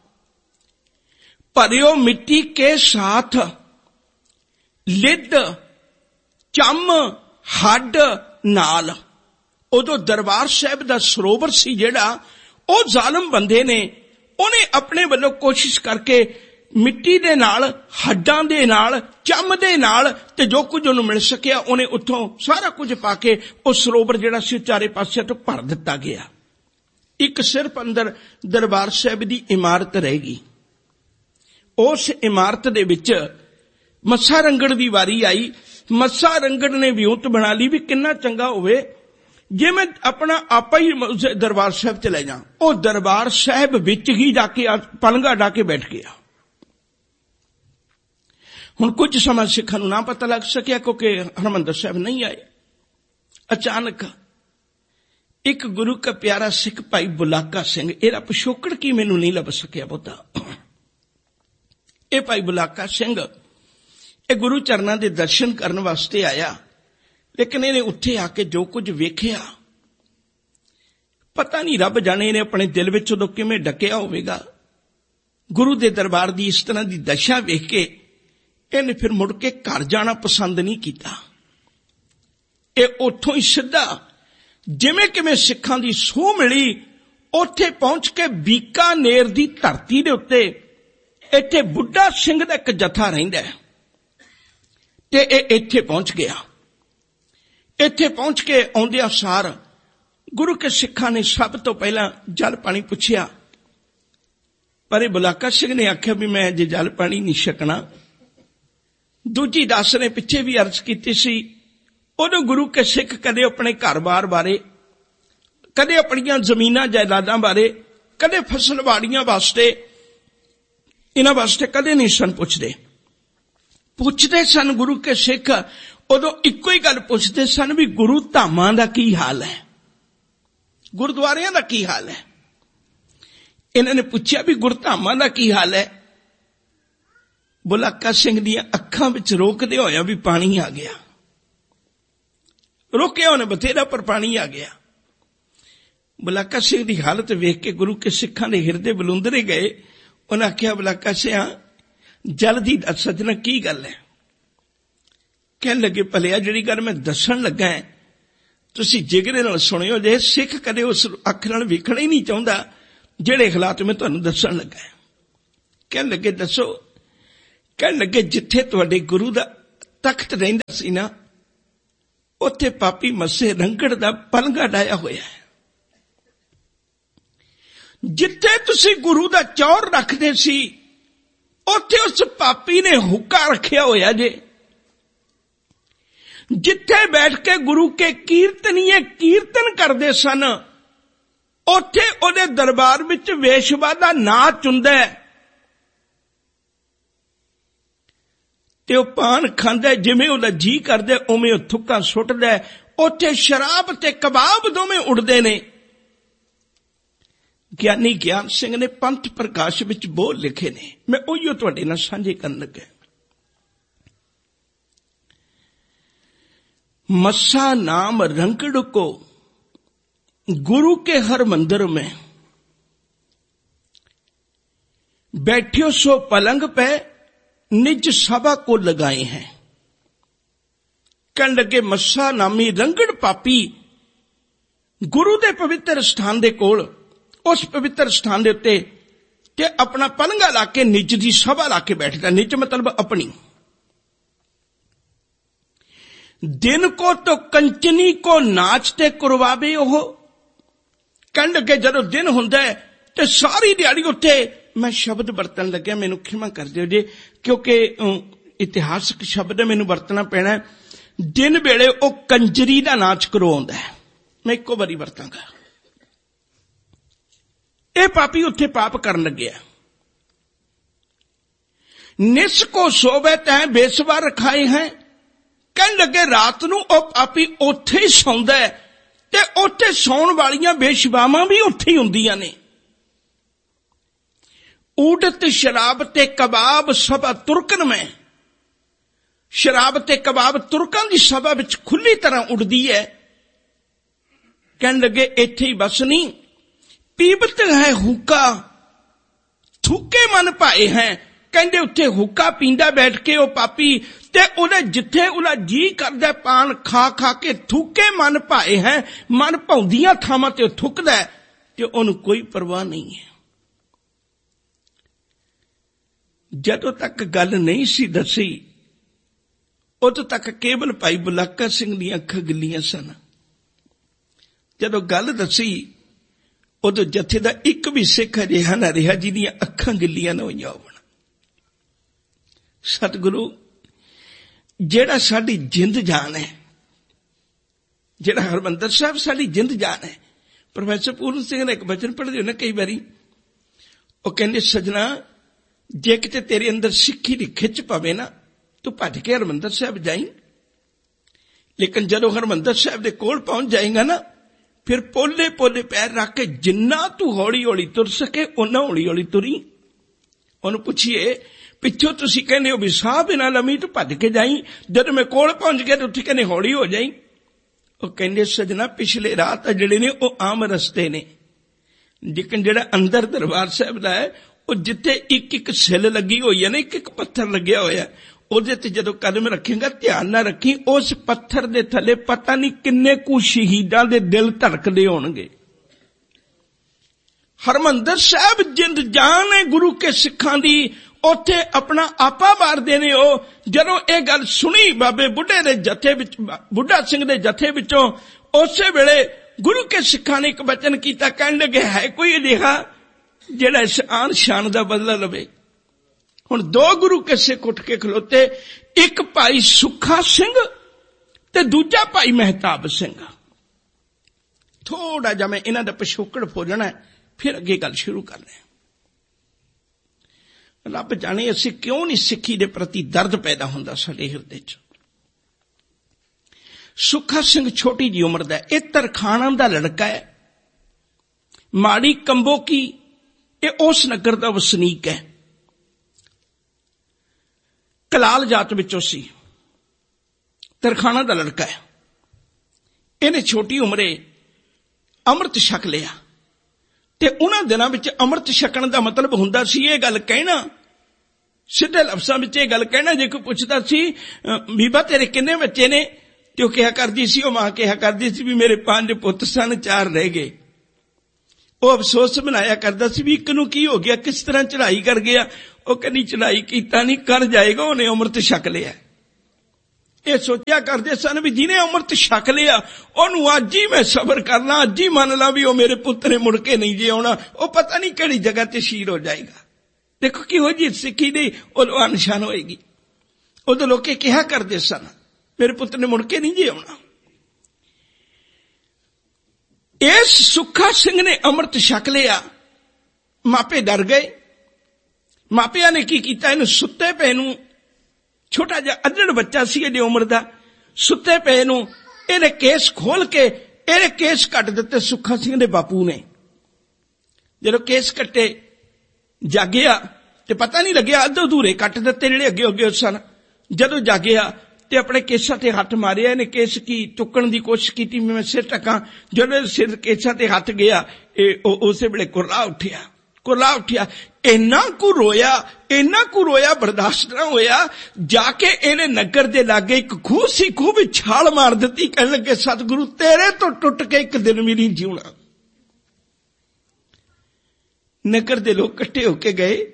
भरियो मिट्टी के साथ लिद चम हड नाल। उदो दरबार साहब दा सरोवर सी जेड़ा, ओ जालम बंदे ने उन्हें अपने वालों कोशिश करके मिट्टी दे नाल, हड्डां दे नाल, चम दे नाल, ते जो कुछ उन्हें मिल सकिया उन्हें उत्थों सारा कुछ पाके उस सरोवर जिहड़ा सी चारे पासे तो भर दिता गया। एक सिर्फ अंदर दरबार साहब दी इमारत रहेगी। उस इमारत दे विच मस्सा रंगड़ दी वारी आई। मस्सा रंगड़ ने विਉਂਤ बना ली भी किन्ना चंगा होवे जे मैं अपना आपा ही दरबार साहब च ले जा। ਉਹ दरबार साहब विच ही जाके पलंगा डा के बैठ गया। ਹੁਣ ਕੁਝ ਸਮਾਂ ਸਿੱਖਾਂ ਨੂੰ ਨਾ ਪਤਾ ਲੱਗ ਸਕਿਆ ਕਿਉਂਕਿ ਹਰਮੰਦਰ ਸਾਹਿਬ ਨਹੀਂ ਆਏ। ਅਚਾਨਕ ਇੱਕ ਗੁਰੂ ਕਾ ਪਿਆਰਾ ਸਿੱਖ ਭਾਈ ਬੁਲਾਕਾ ਸਿੰਘ, ਇਹਦਾ ਪਿਛੋਕੜ ਕੀ ਮੈਨੂੰ ਨਹੀਂ ਲੱਭ ਸਕਿਆ ਬਹੁਤਾ। ਇਹ ਭਾਈ ਬੁਲਾਕਾ ਸਿੰਘ ਇਹ ਗੁਰੂ ਚਰਨਾਂ ਦੇ ਦਰਸ਼ਨ ਕਰਨ ਵਾਸਤੇ ਆਇਆ, ਲੇਕਿਨ ਇਹਨੇ ਉੱਥੇ ਆ ਕੇ ਜੋ ਕੁਝ ਵੇਖਿਆ ਪਤਾ ਨਹੀਂ ਰੱਬ ਜਾਣੇ ਇਹਨੇ ਆਪਣੇ ਦਿਲ ਵਿੱਚ ਉਦੋਂ ਕਿਵੇਂ ਡੱਕਿਆ ਹੋਵੇਗਾ। ਗੁਰੂ ਦੇ ਦਰਬਾਰ ਦੀ ਇਸ ਤਰ੍ਹਾਂ ਦੀ ਦਸ਼ਾ ਵੇਖ ਕੇ ਇਹਨੇ ਫਿਰ ਮੁੜ ਕੇ ਘਰ ਜਾਣਾ ਪਸੰਦ ਨਹੀਂ ਕੀਤਾ। ਇਹ ਉੱਥੋਂ ਹੀ ਸਿੱਧਾ ਜਿਵੇਂ ਕਿਵੇਂ ਸਿੱਖਾਂ ਦੀ ਸੂਹ ਮਿਲੀ, ਉੱਥੇ ਪਹੁੰਚ ਕੇ ਬੀਕਾਨੇਰ ਦੀ ਧਰਤੀ ਦੇ ਉੱਤੇ ਇੱਥੇ ਬੁੱਢਾ ਸਿੰਘ ਦਾ ਇੱਕ ਜਥਾ ਰਹਿੰਦਾ ਤੇ ਇਹ ਇੱਥੇ ਪਹੁੰਚ ਗਿਆ। ਇੱਥੇ ਪਹੁੰਚ ਕੇ ਆਉਂਦਿਆਂ ਸਾਰ ਗੁਰੂ ਕੇ ਸਿੱਖਾਂ ਨੇ ਸਭ ਤੋਂ ਪਹਿਲਾਂ ਜਲ ਪਾਣੀ ਪੁੱਛਿਆ, ਪਰ ਇਹ ਬੁਲਾਕਾ ਸਿੰਘ ਨੇ ਆਖਿਆ ਵੀ ਮੈਂ ਜੇ ਜਲ ਪਾਣੀ ਨਹੀਂ ਛਕਣਾ। ਦੂਜੀ ਦਾਸ ਨੇ ਪਿੱਛੇ ਵੀ ਅਰਜ਼ ਕੀਤੀ ਸੀ, ਉਦੋਂ ਗੁਰੂ ਕੇ ਸਿੱਖ ਕਦੇ ਆਪਣੇ ਘਰ-ਬਾਰ ਬਾਰੇ, ਕਦੇ ਆਪਣੀਆਂ ਜ਼ਮੀਨਾਂ ਜਾਇਦਾਦਾਂ ਬਾਰੇ, ਕਦੇ ਫਸਲਵਾੜੀਆਂ ਵਾਸਤੇ, ਇਹਨਾਂ ਵਾਸਤੇ ਕਦੇ ਨਹੀਂ ਸਨ ਪੁੱਛਦੇ ਸਨ ਗੁਰੂ ਕੇ ਸਿੱਖ। ਉਦੋਂ ਇੱਕੋ ਹੀ ਗੱਲ ਪੁੱਛਦੇ ਸਨ ਵੀ ਗੁਰੂ ਧਾਮਾਂ ਦਾ ਕੀ ਹਾਲ ਹੈ, ਗੁਰਦੁਆਰਿਆਂ ਦਾ ਕੀ ਹਾਲ ਹੈ। ਇਹਨਾਂ ਨੇ ਪੁੱਛਿਆ ਵੀ ਗੁਰਧਾਮਾਂ ਦਾ ਕੀ ਹਾਲ ਹੈ। ਬੁਲਾਕਾ ਸਿੰਘ ਦੀਆਂ ਅੱਖਾਂ ਵਿੱਚ ਰੋਕਦੇ ਹੋਇਆ ਵੀ ਪਾਣੀ ਆ ਗਿਆ। ਰੋਕਿਆ ਉਹਨੇ ਬਥੇਰਾ ਪਰ ਪਾਣੀ ਆ ਗਿਆ। ਬੁਲਾਕਾ ਸਿੰਘ ਦੀ ਹਾਲਤ ਵੇਖ ਕੇ ਗੁਰੂ ਕੇ ਸਿੱਖਾਂ ਦੇ ਹਿਰਦੇ ਬਲੁੰਦਰੇ ਗਏ। ਉਹਨਾਂ ਆਖਿਆ, ਬੁਲਾਕਾ ਸਿਆ ਜਲਦੀ ਦੱਸ ਸੱਜਣਾ ਕੀ ਗੱਲ ਹੈ। ਕਹਿਣ ਲੱਗੇ, ਭਲਿਆ ਜਿਹੜੀ ਗੱਲ ਮੈਂ ਦੱਸਣ ਲੱਗਾ ਹੈ ਤੁਸੀਂ ਜਿਗਰੇ ਨਾਲ ਸੁਣਿਓ। ਜੇ ਸਿੱਖ ਕਦੇ ਉਸ ਅੱਖ ਨਾਲ ਵੇਖਣਾ ਹੀ ਨਹੀਂ ਚਾਹੁੰਦਾ ਜਿਹੜੇ ਹਾਲਾਤ ਮੈਂ ਤੁਹਾਨੂੰ ਦੱਸਣ ਲੱਗਾ। ਕਹਿਣ ਲੱਗੇ ਦੱਸੋ? ਕਹਿਣ ਲੱਗੇ ਜਿੱਥੇ ਤੁਹਾਡੇ ਗੁਰੂ ਦਾ ਤਖਤ ਰਹਿੰਦਾ ਸੀ ਨਾ, ਉੱਥੇ ਪਾਪੀ ਮੱਸੇ ਰੰਗੜ ਦਾ ਪਲੰਘਾ ਡਾਇਆ ਹੋਇਆ ਹੈ। ਜਿੱਥੇ ਤੁਸੀਂ ਗੁਰੂ ਦਾ ਚੌਰ ਰੱਖਦੇ ਸੀ, ਉੱਥੇ ਉਸ ਪਾਪੀ ਨੇ ਹੁੱਕਾ ਰੱਖਿਆ ਹੋਇਆ ਜੇ। ਜਿੱਥੇ ਬੈਠ ਕੇ ਗੁਰੂ ਕੇ ਕੀਰਤਨੀਏ ਕੀਰਤਨ ਕਰਦੇ ਸਨ, ਉੱਥੇ ਉਹਦੇ ਦਰਬਾਰ ਵਿੱਚ ਵੇਸ਼ਵਾ ਦਾ ਨਾਚ ਹੁੰਦਾ ਹੈ ਤੇ ਉਹ ਪਾਨ ਖਾਂਦਾ, ਜਿਵੇਂ ਉਹਦਾ ਜੀ ਕਰਦਾ ਉਵੇਂ ਉਹ ਥੁੱਕਾਂ ਸੁੱਟਦਾ। ਉੱਥੇ ਸ਼ਰਾਬ ਤੇ ਕਬਾਬ ਦੋਵੇਂ ਉੱਡਦੇ ਨੇ। ਗਿਆਨੀ ਗਿਆਨ ਸਿੰਘ ਨੇ ਪੰਥ ਪ੍ਰਕਾਸ਼ ਵਿੱਚ ਬੋਲ ਲਿਖੇ ਨੇ, ਮੈਂ ਉਹੀਓ ਤੁਹਾਡੇ ਨਾਲ ਸਾਂਝੇ ਕਰਨ ਲੱਗਾ। मस्सा नाम रंकड़ को गुरु के हर मंदिर में, बैठियो सो पलंग पे निज सभा को लगाए हैं। कहने लगे मस्सा नामी रंगड़ पापी गुरु दे पवित्र स्थान दे कोल, उस पवित्र स्थान दे उत्ते ते अपना पलंगा लाके निज दी सभा लाके बैठदा। निज मतलब अपनी। दिन को तो कंचनी को नाचते करवावे। ओह कहने लगे जदों दिन हुंदा है ते सारी दिहाड़ी उत्ते, मैं शब्द बरतन लग्या, मैनूं खिमा कर दिओ जी क्योंकि इतिहासक शब्द मैनूं वरतना पैना। दिन वेले ओ कंजरी दा नाच करवाउंदा है। मैं इक्को वारी वरतांगा। ये पापी उत्थे पाप करन लग्या। निस को सोवे तैं बेसवा रखाए हैं। कहने लगे रात नूं ओ पापी उत्थे ही सौंदा है ते उत्थे सौण वालियां बेशवावां भी उत्थे ही हुंदियां ने। उडत शराब ते कबाब सभा तुरकन में, शराब ते कबाब तुरकां दी सभा विच खुली तरह उड़दी है। कहने लगे इत्थे ही बस नहीं, पीबत है हुक्का थूके मन पाए हैं। कहंदे उत्थे हुक्का पींदा बैठ के ओ पापी ते उहदे जिथे उहदा जी करदा पान खा खा के थूके मन पाए हैं। मन भौंदियां थावां ते थुकदा ते उहनूं कोई परवाह नहीं है। जदों तक गल नहीं सी दसी, उदों तक केवल भाई बुलाका सिंह दी अखां गिल्लियां सन। जदों गल दसी उदों जथे दा एक भी सिख अजिहा ना रिहा जिहदियां अखां गिल्लियां ना होईयां होवण। सतगुरु जेड़ा साडी जिंद जान है, जेड़ा हरमंदर साहब साडी जिंद जान है। प्रोफैसर पूर्ण सिंह ने एक वचन पढ़दे हो ना कई बारी, वो कहंदे सजना जे किते तेरे अंदर सिक्खी दी खिच पवे ना, तू भज के हरमंदर साहब जाई, लेकिन जदों हरमंदर साहब दे कोल पहुंच जाएगा ना, फिर पोले पोले पैर रख के जिन्ना तू हौली हौली तुर सके उन्ना हौली हौली तुरी। उन्होंने पूछिए पिछों तुसी कहने हो भी साह बिना लमी, तू भज के जाई, जब मैं कोल पहुंच गया तो कहने हौली हो जाई। वो कहंदे सजना पिछले रात जिहड़े ने वो आम रस्ते ने, लेकिन जिहड़ा अंदर दरबार साहब दा है वो जिथे एक एक सिल लगी हुई है ना, एक एक पत्थर लग्या होया, ਉਹਦੇ ਤੇ ਜਦੋਂ ਕਦਮ ਰੱਖੇਗਾ ਧਿਆਨ ਨਾਲ ਰੱਖੀ, ਉਸ ਪੱਥਰ ਦੇ ਥੱਲੇ ਪਤਾ ਨਹੀਂ ਕਿੰਨੇ ਕੁ ਸ਼ਹੀਦਾਂ ਦੇ ਦਿਲ ਧੜਕਦੇ ਹੋਣਗੇ। ਹਰਮੰਦਰ ਸਾਹਿਬ ਜਿੰਦ ਜਾਨ ਹੈ ਗੁਰੂ ਕੇ ਸਿੱਖਾਂ ਦੀ, ਉੱਥੇ ਆਪਣਾ ਆਪਾ ਮਾਰਦੇ ਨੇ। ਉਹ ਜਦੋਂ ਇਹ ਗੱਲ ਸੁਣੀ ਬਾਬੇ ਬੁੱਢੇ ਦੇ ਜਥੇ ਵਿੱਚ, ਬੁੱਢਾ ਸਿੰਘ ਦੇ ਜਥੇ ਵਿੱਚੋਂ, ਉਸੇ ਵੇਲੇ ਗੁਰੂ ਕੇ ਸਿੱਖਾਂ ਨੇ ਇੱਕ ਬਚਨ ਕੀਤਾ। ਕਹਿਣ ਲੱਗੇ ਹੈ ਕੋਈ ਅਜਿਹਾ ਜਿਹੜਾ ਇਸ ਆਨ ਸ਼ਾਨ ਦਾ ਬਦਲਾ ਲਵੇ। ਹੁਣ ਦੋ ਗੁਰੂ ਕੇ ਸਿੱਖ ਉੱਠ ਕੇ ਖਲੋਤੇ, ਇੱਕ ਭਾਈ ਸੁੱਖਾ ਸਿੰਘ ਤੇ ਦੂਜਾ ਭਾਈ ਮਹਿਤਾਬ ਸਿੰਘ। ਥੋੜਾ ਜਿਹਾ ਮੈਂ ਇਹਨਾਂ ਦਾ ਪਿਛੋਕੜ ਫੋਲਣਾ, ਫਿਰ ਅੱਗੇ ਗੱਲ ਸ਼ੁਰੂ ਕਰਨੀ। ਰੱਬ ਜਾਣੇ ਅਸੀਂ ਕਿਉਂ ਨਹੀਂ ਸਿੱਖੀ ਦੇ ਪ੍ਰਤੀ ਦਰਦ ਪੈਦਾ ਹੁੰਦਾ ਸਾਡੇ ਹਿਰਦੇ 'ਚ। ਸੁੱਖਾ ਸਿੰਘ ਛੋਟੀ ਜੀ ਉਮਰ ਦਾ, ਇਹ ਤਰਖਾਣਾ ਦਾ ਲੜਕਾ ਹੈ। ਮਾੜੀ ਕੰਬੋ ਕੀ ਇਹ ਉਸ ਨਗਰ ਦਾ ਵਸਨੀਕ ਹੈ। ਕਲਾਲ ਜਾਤ ਵਿੱਚੋਂ ਸੀ, ਤਰਖਾਣਾ ਦਾ ਲੜਕਾ ਹੈ। ਇਹਨੇ ਛੋਟੀ ਉਮਰੇ ਅੰਮ੍ਰਿਤ ਛਕ ਲਿਆ ਤੇ ਉਹਨਾਂ ਦਿਨਾਂ ਵਿੱਚ ਅੰਮ੍ਰਿਤ ਛਕਣ ਦਾ ਮਤਲਬ ਹੁੰਦਾ ਸੀ ਇਹ ਗੱਲ ਕਹਿਣਾ, ਸਿੱਧੇ ਲਫ਼ਜ਼ਾਂ ਵਿੱਚ ਇਹ ਗੱਲ ਕਹਿਣਾ। ਜੇ ਕੋਈ ਪੁੱਛਦਾ ਸੀ ਬੀਬਾ ਤੇਰੇ ਕਿੰਨੇ ਬੱਚੇ ਨੇ, ਤੇ ਉਹ ਕਿਹਾ ਕਰਦੀ ਸੀ, ਉਹ ਮਾਂ ਕਿਹਾ ਕਰਦੀ ਸੀ ਵੀ ਮੇਰੇ 5 ਪੁੱਤ ਸਨ, 4 ਰਹਿ ਗਏ। ਉਹ ਅਫਸੋਸ ਬਣਾਇਆ ਕਰਦਾ ਸੀ ਵੀ ਇੱਕ ਨੂੰ ਕੀ ਹੋ ਗਿਆ, ਕਿਸ ਤਰ੍ਹਾਂ ਚੜ੍ਹਾਈ ਕਰ ਗਿਆ। ਉਹ ਕਹਿੰਦੀ ਚੜ੍ਹਾਈ ਕੀਤਾ ਨਹੀਂ, ਕਰ ਜਾਏਗਾ, ਉਹਨੇ ਅੰਮ੍ਰਿਤ ਛਕ ਲਿਆ। ਇਹ ਸੋਚਿਆ ਕਰਦੇ ਸਨ ਵੀ ਜਿਹਨੇ ਅੰਮ੍ਰਿਤ ਛਕ ਲਿਆ ਉਹਨੂੰ ਅੱਜ ਹੀ ਮੈਂ ਸਬਰ ਕਰਨਾ, ਅੱਜ ਹੀ ਮੰਨ ਲਾ ਵੀ ਉਹ ਮੇਰੇ ਪੁੱਤ ਨੇ ਮੁੜ ਕੇ ਨਹੀਂ ਜੇ ਆਉਣਾ, ਉਹ ਪਤਾ ਨਹੀਂ ਕਿਹੜੀ ਜਗ੍ਹਾ ਤੇ ਸ਼ਹੀਦ ਹੋ ਜਾਏਗਾ। ਦੇਖੋ ਕਿਹੋ ਜਿਹੀ ਸਿੱਖੀ ਦੀ ਉਹ ਨਿਸ਼ਾਨ ਹੋਏਗੀ। ਉਦੋਂ ਲੋਕੇ ਕਿਹਾ ਕਰਦੇ ਸਨ ਮੇਰੇ ਪੁੱਤ ਨੇ ਮੁੜ ਕੇ ਨਹੀਂ ਜੇ ਆਉਣਾ। ਇਸ ਸੁੱਖਾ ਸਿੰਘ ਨੇ ਅੰਮ੍ਰਿਤ ਛਕ ਲਿਆ, ਮਾਪੇ ਡਰ ਗਏ। ਮਾਪਿਆਂ ਨੇ ਕੀ ਕੀਤਾ, ਇਹਨੂੰ ਸੁੱਤੇ ਪਏ ਨੂੰ, ਛੋਟਾ ਜਿਹਾ ਅੱਧੜ ਬੱਚਾ ਸੀ ਇਹਦੀ ਉਮਰ ਦਾ, ਸੁੱਤੇ ਪਏ ਨੂੰ ਇਹਨੇ ਕੇਸ ਖੋਲ ਕੇ ਇਹਨੇ ਕੇਸ ਕੱਟ ਦਿੱਤੇ ਸੁੱਖਾ ਸਿੰਘ ਦੇ ਬਾਪੂ ਨੇ। ਜਦੋਂ ਕੇਸ ਕੱਟੇ ਜਾਗਿਆ ਤੇ ਪਤਾ ਨਹੀਂ ਲੱਗਿਆ, ਅੱਧੇ ਅਧੂਰੇ ਕੱਟ ਦਿੱਤੇ ਜਿਹੜੇ ਅੱਗੇ ਅੱਗੇ ਸਨ। ਜਦੋਂ ਜਾਗਿਆ ਤੇ ਆਪਣੇ ਕੇਸਾਂ ਤੇ ਹੱਥ ਮਾਰਿਆ, ਇਹਨੇ ਕੇਸ ਕੀ ਚੁੱਕਣ ਦੀ ਕੋਸ਼ਿਸ਼ ਕੀਤੀ, ਮੈਂ ਸਿਰ ਟਕਾਂ। ਜਦੋਂ ਸਿਰ ਕੇਸਾਂ ਤੇ ਹੱਥ ਗਿਆ, ਇਹ ਉਸੇ ਵੇਲੇ ਕੁਰਲਾ ਉੱਠਿਆ। ਇੰਨਾ ਕੁ ਰੋਇਆ ਬਰਦਾਸ਼ਤ ਨਾ ਹੋਇਆ। ਜਾ ਕੇ ਇਹਨੇ ਨਗਰ ਦੇ ਲਾਗੇ ਇੱਕ ਖੂਹ ਸੀ, ਖੂਹ ਵਿੱਚ ਛਾਲ ਮਾਰ ਦਿੱਤੀ। ਕਹਿਣ ਲੱਗੇ ਸਤਿਗੁਰੂ ਤੇਰੇ ਤੋਂ ਟੁੱਟ ਕੇ ਇੱਕ ਦਿਨ ਵੀ ਨਹੀਂ ਜਿਉਣਾ। ਨਗਰ ਦੇ ਲੋਕ ਇਕੱਠੇ ਹੋ ਕੇ ਗਏ,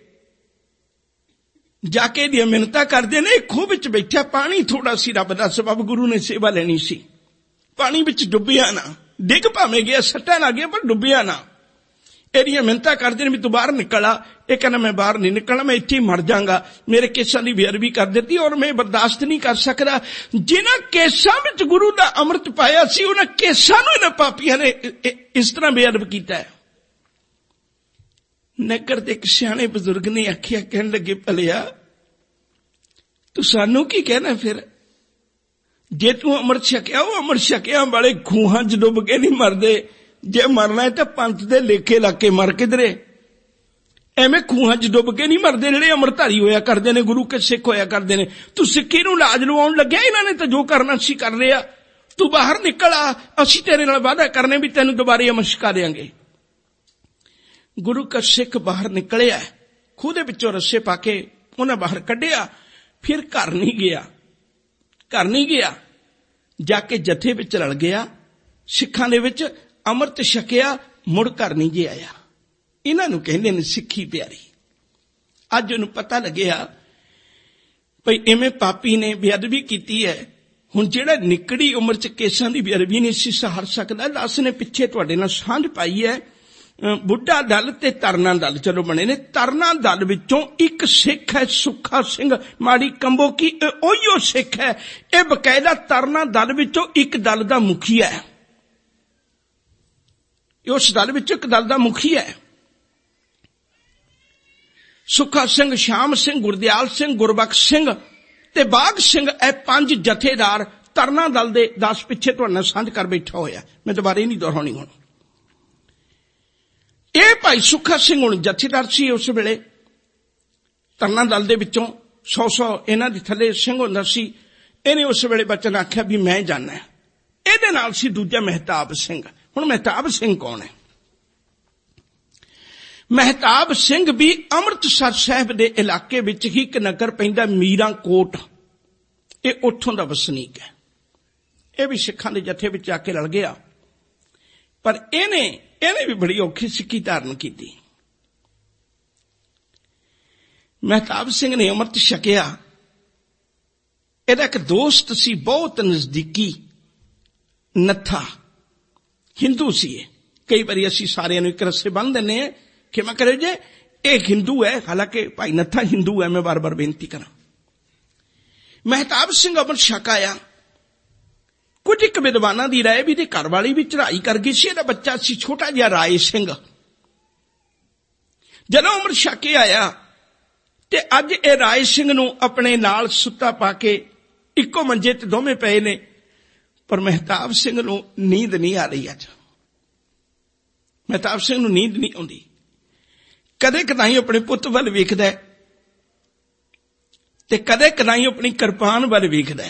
ਜਾ ਕੇ ਇਹਦੀਆਂ ਮਿੰਨਤਾਂ ਕਰਦੇ ਨੇ। ਖੂਹ ਵਿੱਚ ਬੈਠਾ, ਪਾਣੀ ਥੋੜਾ ਸੀ, ਰੱਬ ਦਾ ਸਬਬ, ਗੁਰੂ ਨੇ ਸੇਵਾ ਲੈਣੀ ਸੀ। ਪਾਣੀ ਵਿੱਚ ਡੁੱਬਿਆ ਨਾ, ਡਿੱਗ ਭਾਵੇਂ ਗਿਆ, ਸੱਟਾਂ ਲੱਗ ਗਿਆ ਪਰ ਡੁੱਬਿਆ ਨਾ। ਇਹਦੀਆਂ ਮਿੰਨਤਾਂ ਕਰਦੇ ਨੇ ਵੀ ਤੂੰ ਬਾਹਰ ਨਿਕਲ ਆ। ਇਹ ਕਹਿੰਦਾ ਮੈਂ ਬਾਹਰ ਨਹੀਂ ਨਿਕਲਣਾ, ਮੈਂ ਇੱਥੇ ਹੀ ਮਰ ਜਾਵਾਂਗਾ। ਮੇਰੇ ਕੇਸਾਂ ਦੀ ਬੇਅਦਬੀ ਕਰ ਦਿੱਤੀ ਔਰ ਮੈਂ ਬਰਦਾਸ਼ਤ ਨਹੀਂ ਕਰ ਸਕਦਾ। ਜਿਨ੍ਹਾਂ ਕੇਸਾਂ ਵਿੱਚ ਗੁਰੂ ਦਾ ਅੰਮ੍ਰਿਤ ਪਾਇਆ ਸੀ, ਉਹਨਾਂ ਕੇਸਾਂ ਨੂੰ ਇਹਨਾਂ ਪਾਪੀਆਂ ਨੇ ਇਸ ਤਰ੍ਹਾਂ ਬੇਅਦਬ ਕੀਤਾ ਹੈ। ਨਗਰ ਦੇ ਇੱਕ ਸਿਆਣੇ ਬਜ਼ੁਰਗ ਨੇ ਆਖਿਆ, ਕਹਿਣ ਲੱਗੇ ਭਲਿਆ ਤੂੰ ਸਾਨੂੰ ਕੀ ਕਹਿਣਾ, ਫਿਰ ਜੇ ਤੂੰ ਅੰਮ੍ਰਿਤ ਛਕਿਆ, ਉਹ ਅੰਮ੍ਰਿਤ ਛਕਿਆ ਵਾਲੇ ਖੂਹਾਂ 'ਚ ਡੁੱਬ ਕੇ ਨਹੀਂ ਮਰਦੇ। ਜੇ ਮਰਨਾ ਹੈ ਤਾਂ ਪੰਥ ਦੇ ਲੇਖੇ ਲਾ ਕੇ ਮਰ ਕਿਧਰੇ, ਐਵੇਂ ਖੂਹਾਂ 'ਚ ਡੁੱਬ ਕੇ ਨਹੀਂ ਮਰਦੇ ਜਿਹੜੇ ਅੰਮ੍ਰਿਤਧਾਰੀ ਹੋਇਆ ਕਰਦੇ ਨੇ, ਗੁਰੂ ਕੇ ਸਿੱਖ ਹੋਇਆ ਕਰਦੇ ਨੇ। ਤੂੰ ਸਿੱਖੀ ਨੂੰ ਲਾਜ ਲਵਾਉਣ ਲੱਗਿਆ, ਇਹਨਾਂ ਨੇ ਤਾਂ ਜੋ ਕਰਨਾ ਸੀ ਕਰ ਲਿਆ। ਤੂੰ ਬਾਹਰ ਨਿਕਲ ਆ, ਅਸੀਂ ਤੇਰੇ ਨਾਲ ਵਾਅਦਾ ਕਰਨੇ ਵੀ ਤੈਨੂੰ ਦੁਬਾਰੇ ਅੰਮ੍ਰਿਤ ਛਕਾ ਦੇਵਾਂਗੇ। ਗੁਰੂ ਕਾ ਸਿੱਖ ਬਾਹਰ ਨਿਕਲਿਆ, ਖੂਹ ਦੇ ਵਿੱਚੋਂ ਰੱਸੇ ਪਾ ਕੇ ਉਹਨਾਂ ਬਾਹਰ ਕੱਢਿਆ। ਫਿਰ ਘਰ ਨਹੀਂ ਗਿਆ, ਜਾ ਕੇ ਜਥੇ ਵਿੱਚ ਰਲ ਗਿਆ, ਸਿੱਖਾਂ ਦੇ ਵਿੱਚ ਅੰਮ੍ਰਿਤ ਛਕਿਆ, ਮੁੜ ਘਰ ਨਹੀਂ ਜੇ ਆਇਆ। ਇਹਨਾਂ ਨੂੰ ਕਹਿੰਦੇ ਨੇ ਸਿੱਖੀ ਪਿਆਰੀ। ਅੱਜ ਉਹਨੂੰ ਪਤਾ ਲੱਗਿਆ ਭਈ ਐਵੇਂ ਪਾਪੀ ਨੇ ਬੇਅਦਬੀ ਕੀਤੀ ਹੈ। ਹੁਣ ਜਿਹੜਾ ਨਿਕੜੀ ਉਮਰ 'ਚ ਕੇਸਾਂ ਦੀ ਬੇਅਦਬੀ ਨਹੀਂ ਸੀ ਸਹਾਰ ਸਕਦਾ, ਦਾਸ ਨੇ ਪਿੱਛੇ ਤੁਹਾਡੇ ਨਾਲ ਸਾਂਝ ਪਾਈ ਹੈ। ਬੁੱਢਾ ਦਲ ਤੇ ਤਰਨਾ ਦਲ ਚਲੋ ਬਣੇ ਨੇ। ਤਰਨਾ ਦਲ ਵਿੱਚੋਂ ਇੱਕ ਸਿੱਖ ਹੈ ਸੁੱਖਾ ਸਿੰਘ ਮਾੜੀ ਕੰਬੋਕੀ, ਉਹੀਓ ਸਿੱਖ ਹੈ। ਇਹ ਬਕਾਇਦਾ ਤਰਨਾ ਦਲ ਵਿੱਚੋਂ ਇੱਕ ਦਲ ਦਾ ਮੁਖੀ ਹੈ, ਉਸ ਦਲ ਵਿੱਚੋਂ ਇੱਕ ਦਲ ਦਾ ਮੁਖੀ ਹੈ। ਸੁੱਖਾ ਸਿੰਘ, ਸ਼ਾਮ ਸਿੰਘ, ਗੁਰਦਿਆਲ ਸਿੰਘ, ਗੁਰਬਖਸ਼ ਸਿੰਘ ਤੇ ਬਾਗ ਸਿੰਘ, ਇਹ 5 ਜਥੇਦਾਰ ਤਰਨਾ ਦਲ ਦੇ 10 ਪਿੱਛੇ ਤੁਹਾਡੇ ਨਾਲ ਸਾਂਝ ਕਰ ਬੈਠਾ ਹੋਇਆ। ਮੈਂ ਦੁਬਾਰੇ ਨਹੀਂ ਦੁਹਰਾਉਣੀ ਹੁਣ। ਇਹ ਭਾਈ ਸੁੱਖਾ ਸਿੰਘ ਹੁਣ ਜਥੇਦਾਰ ਸੀ ਉਸ ਵੇਲੇ ਤਰਨਾ ਦਲ ਦੇ ਵਿੱਚੋਂ। 100 ਇਹਨਾਂ ਦੇ ਥੱਲੇ ਸਿੰਘ ਹੁੰਦਾ ਸੀ। ਇਹਨੇ ਉਸ ਵੇਲੇ ਬਚਨ ਆਖਿਆ ਵੀ ਮੈਂ ਜਾਣਾ। ਇਹਦੇ ਨਾਲ ਸੀ ਦੂਜਾ ਮਹਿਤਾਬ ਸਿੰਘ। ਹੁਣ ਮਹਿਤਾਬ ਸਿੰਘ ਕੌਣ ਹੈ? ਮਹਿਤਾਬ ਸਿੰਘ ਵੀ ਅੰਮ੍ਰਿਤਸਰ ਸਾਹਿਬ ਦੇ ਇਲਾਕੇ ਵਿੱਚ ਹੀ ਇੱਕ ਨਗਰ ਪੈਂਦਾ ਮੀਰਾਂ ਕੋਟ, ਇਹ ਉੱਥੋਂ ਦਾ ਵਸਨੀਕ ਹੈ। ਇਹ ਵੀ ਸਿੱਖਾਂ ਦੇ ਜਥੇ ਵਿੱਚ ਆ ਕੇ ਰਲ ਗਿਆ, ਪਰ ਇਹਨੇ ਵੀ ਬੜੀ ਔਖੀ ਸਿੱਖੀ ਧਾਰਨ ਕੀਤੀ। ਮਹਿਤਾਬ ਸਿੰਘ ਨੇ ਅੰਮ੍ਰਿਤ ਛਕਿਆ। ਇਹਦਾ ਇੱਕ ਦੋਸਤ ਸੀ ਬਹੁਤ ਨਜ਼ਦੀਕੀ, ਨੱਥਾ, ਹਿੰਦੂ ਸੀ ਇਹ। ਕਈ ਵਾਰੀ ਅਸੀਂ ਸਾਰਿਆਂ ਨੂੰ ਇੱਕ ਰੱਸੇ ਬੰਨ੍ਹ ਦਿੰਦੇ ਹਾਂ, ਖਿਮਾ ਕਰਿਓ ਜੇ ਇਹ ਹਿੰਦੂ ਹੈ, ਹਾਲਾਂਕਿ ਭਾਈ ਨੱਥਾ ਹਿੰਦੂ ਹੈ, ਮੈਂ ਬਾਰ-ਬਾਰ ਬੇਨਤੀ ਕਰਾਂ। ਮਹਿਤਾਬ ਸਿੰਘ ਅੰਮ੍ਰਿਤ ਛਕ ਆਇਆ। ਕੁਝ ਇੱਕ ਵਿਦਵਾਨਾਂ ਦੀ ਰਾਏ ਵੀ ਇਹਦੀ ਘਰਵਾਲੀ ਵੀ ਚੜ੍ਹਾਈ ਕਰ ਗਈ ਸੀ, ਇਹਦਾ ਬੱਚਾ ਸੀ ਛੋਟਾ ਜਿਹਾ ਰਾਏ ਸਿੰਘ। ਜਦੋਂ ਅੰਮ੍ਰਿਤ ਛਕ ਕੇ ਆਇਆ ਤੇ ਅੱਜ ਇਹ ਰਾਏ ਸਿੰਘ ਨੂੰ ਆਪਣੇ ਨਾਲ ਸੁੱਤਾ ਪਾ ਕੇ ਇੱਕੋ ਮੰਜੇ ਤੇ ਦੋਵੇਂ ਪਏ ਨੇ, ਪਰ ਮਹਿਤਾਬ ਸਿੰਘ ਨੂੰ ਨੀਂਦ ਨਹੀਂ ਆ ਰਹੀ। ਅੱਜ ਮਹਿਤਾਬ ਸਿੰਘ ਨੂੰ ਨੀਂਦ ਨਹੀਂ ਆਉਂਦੀ। ਕਦੇ ਕਦਾਈ ਆਪਣੇ ਪੁੱਤ ਵੱਲ ਵੇਖਦਾ ਤੇ ਕਦੇ ਕਦਾਈ ਆਪਣੀ ਕਿਰਪਾਨ ਵੱਲ ਵੇਖਦਾ।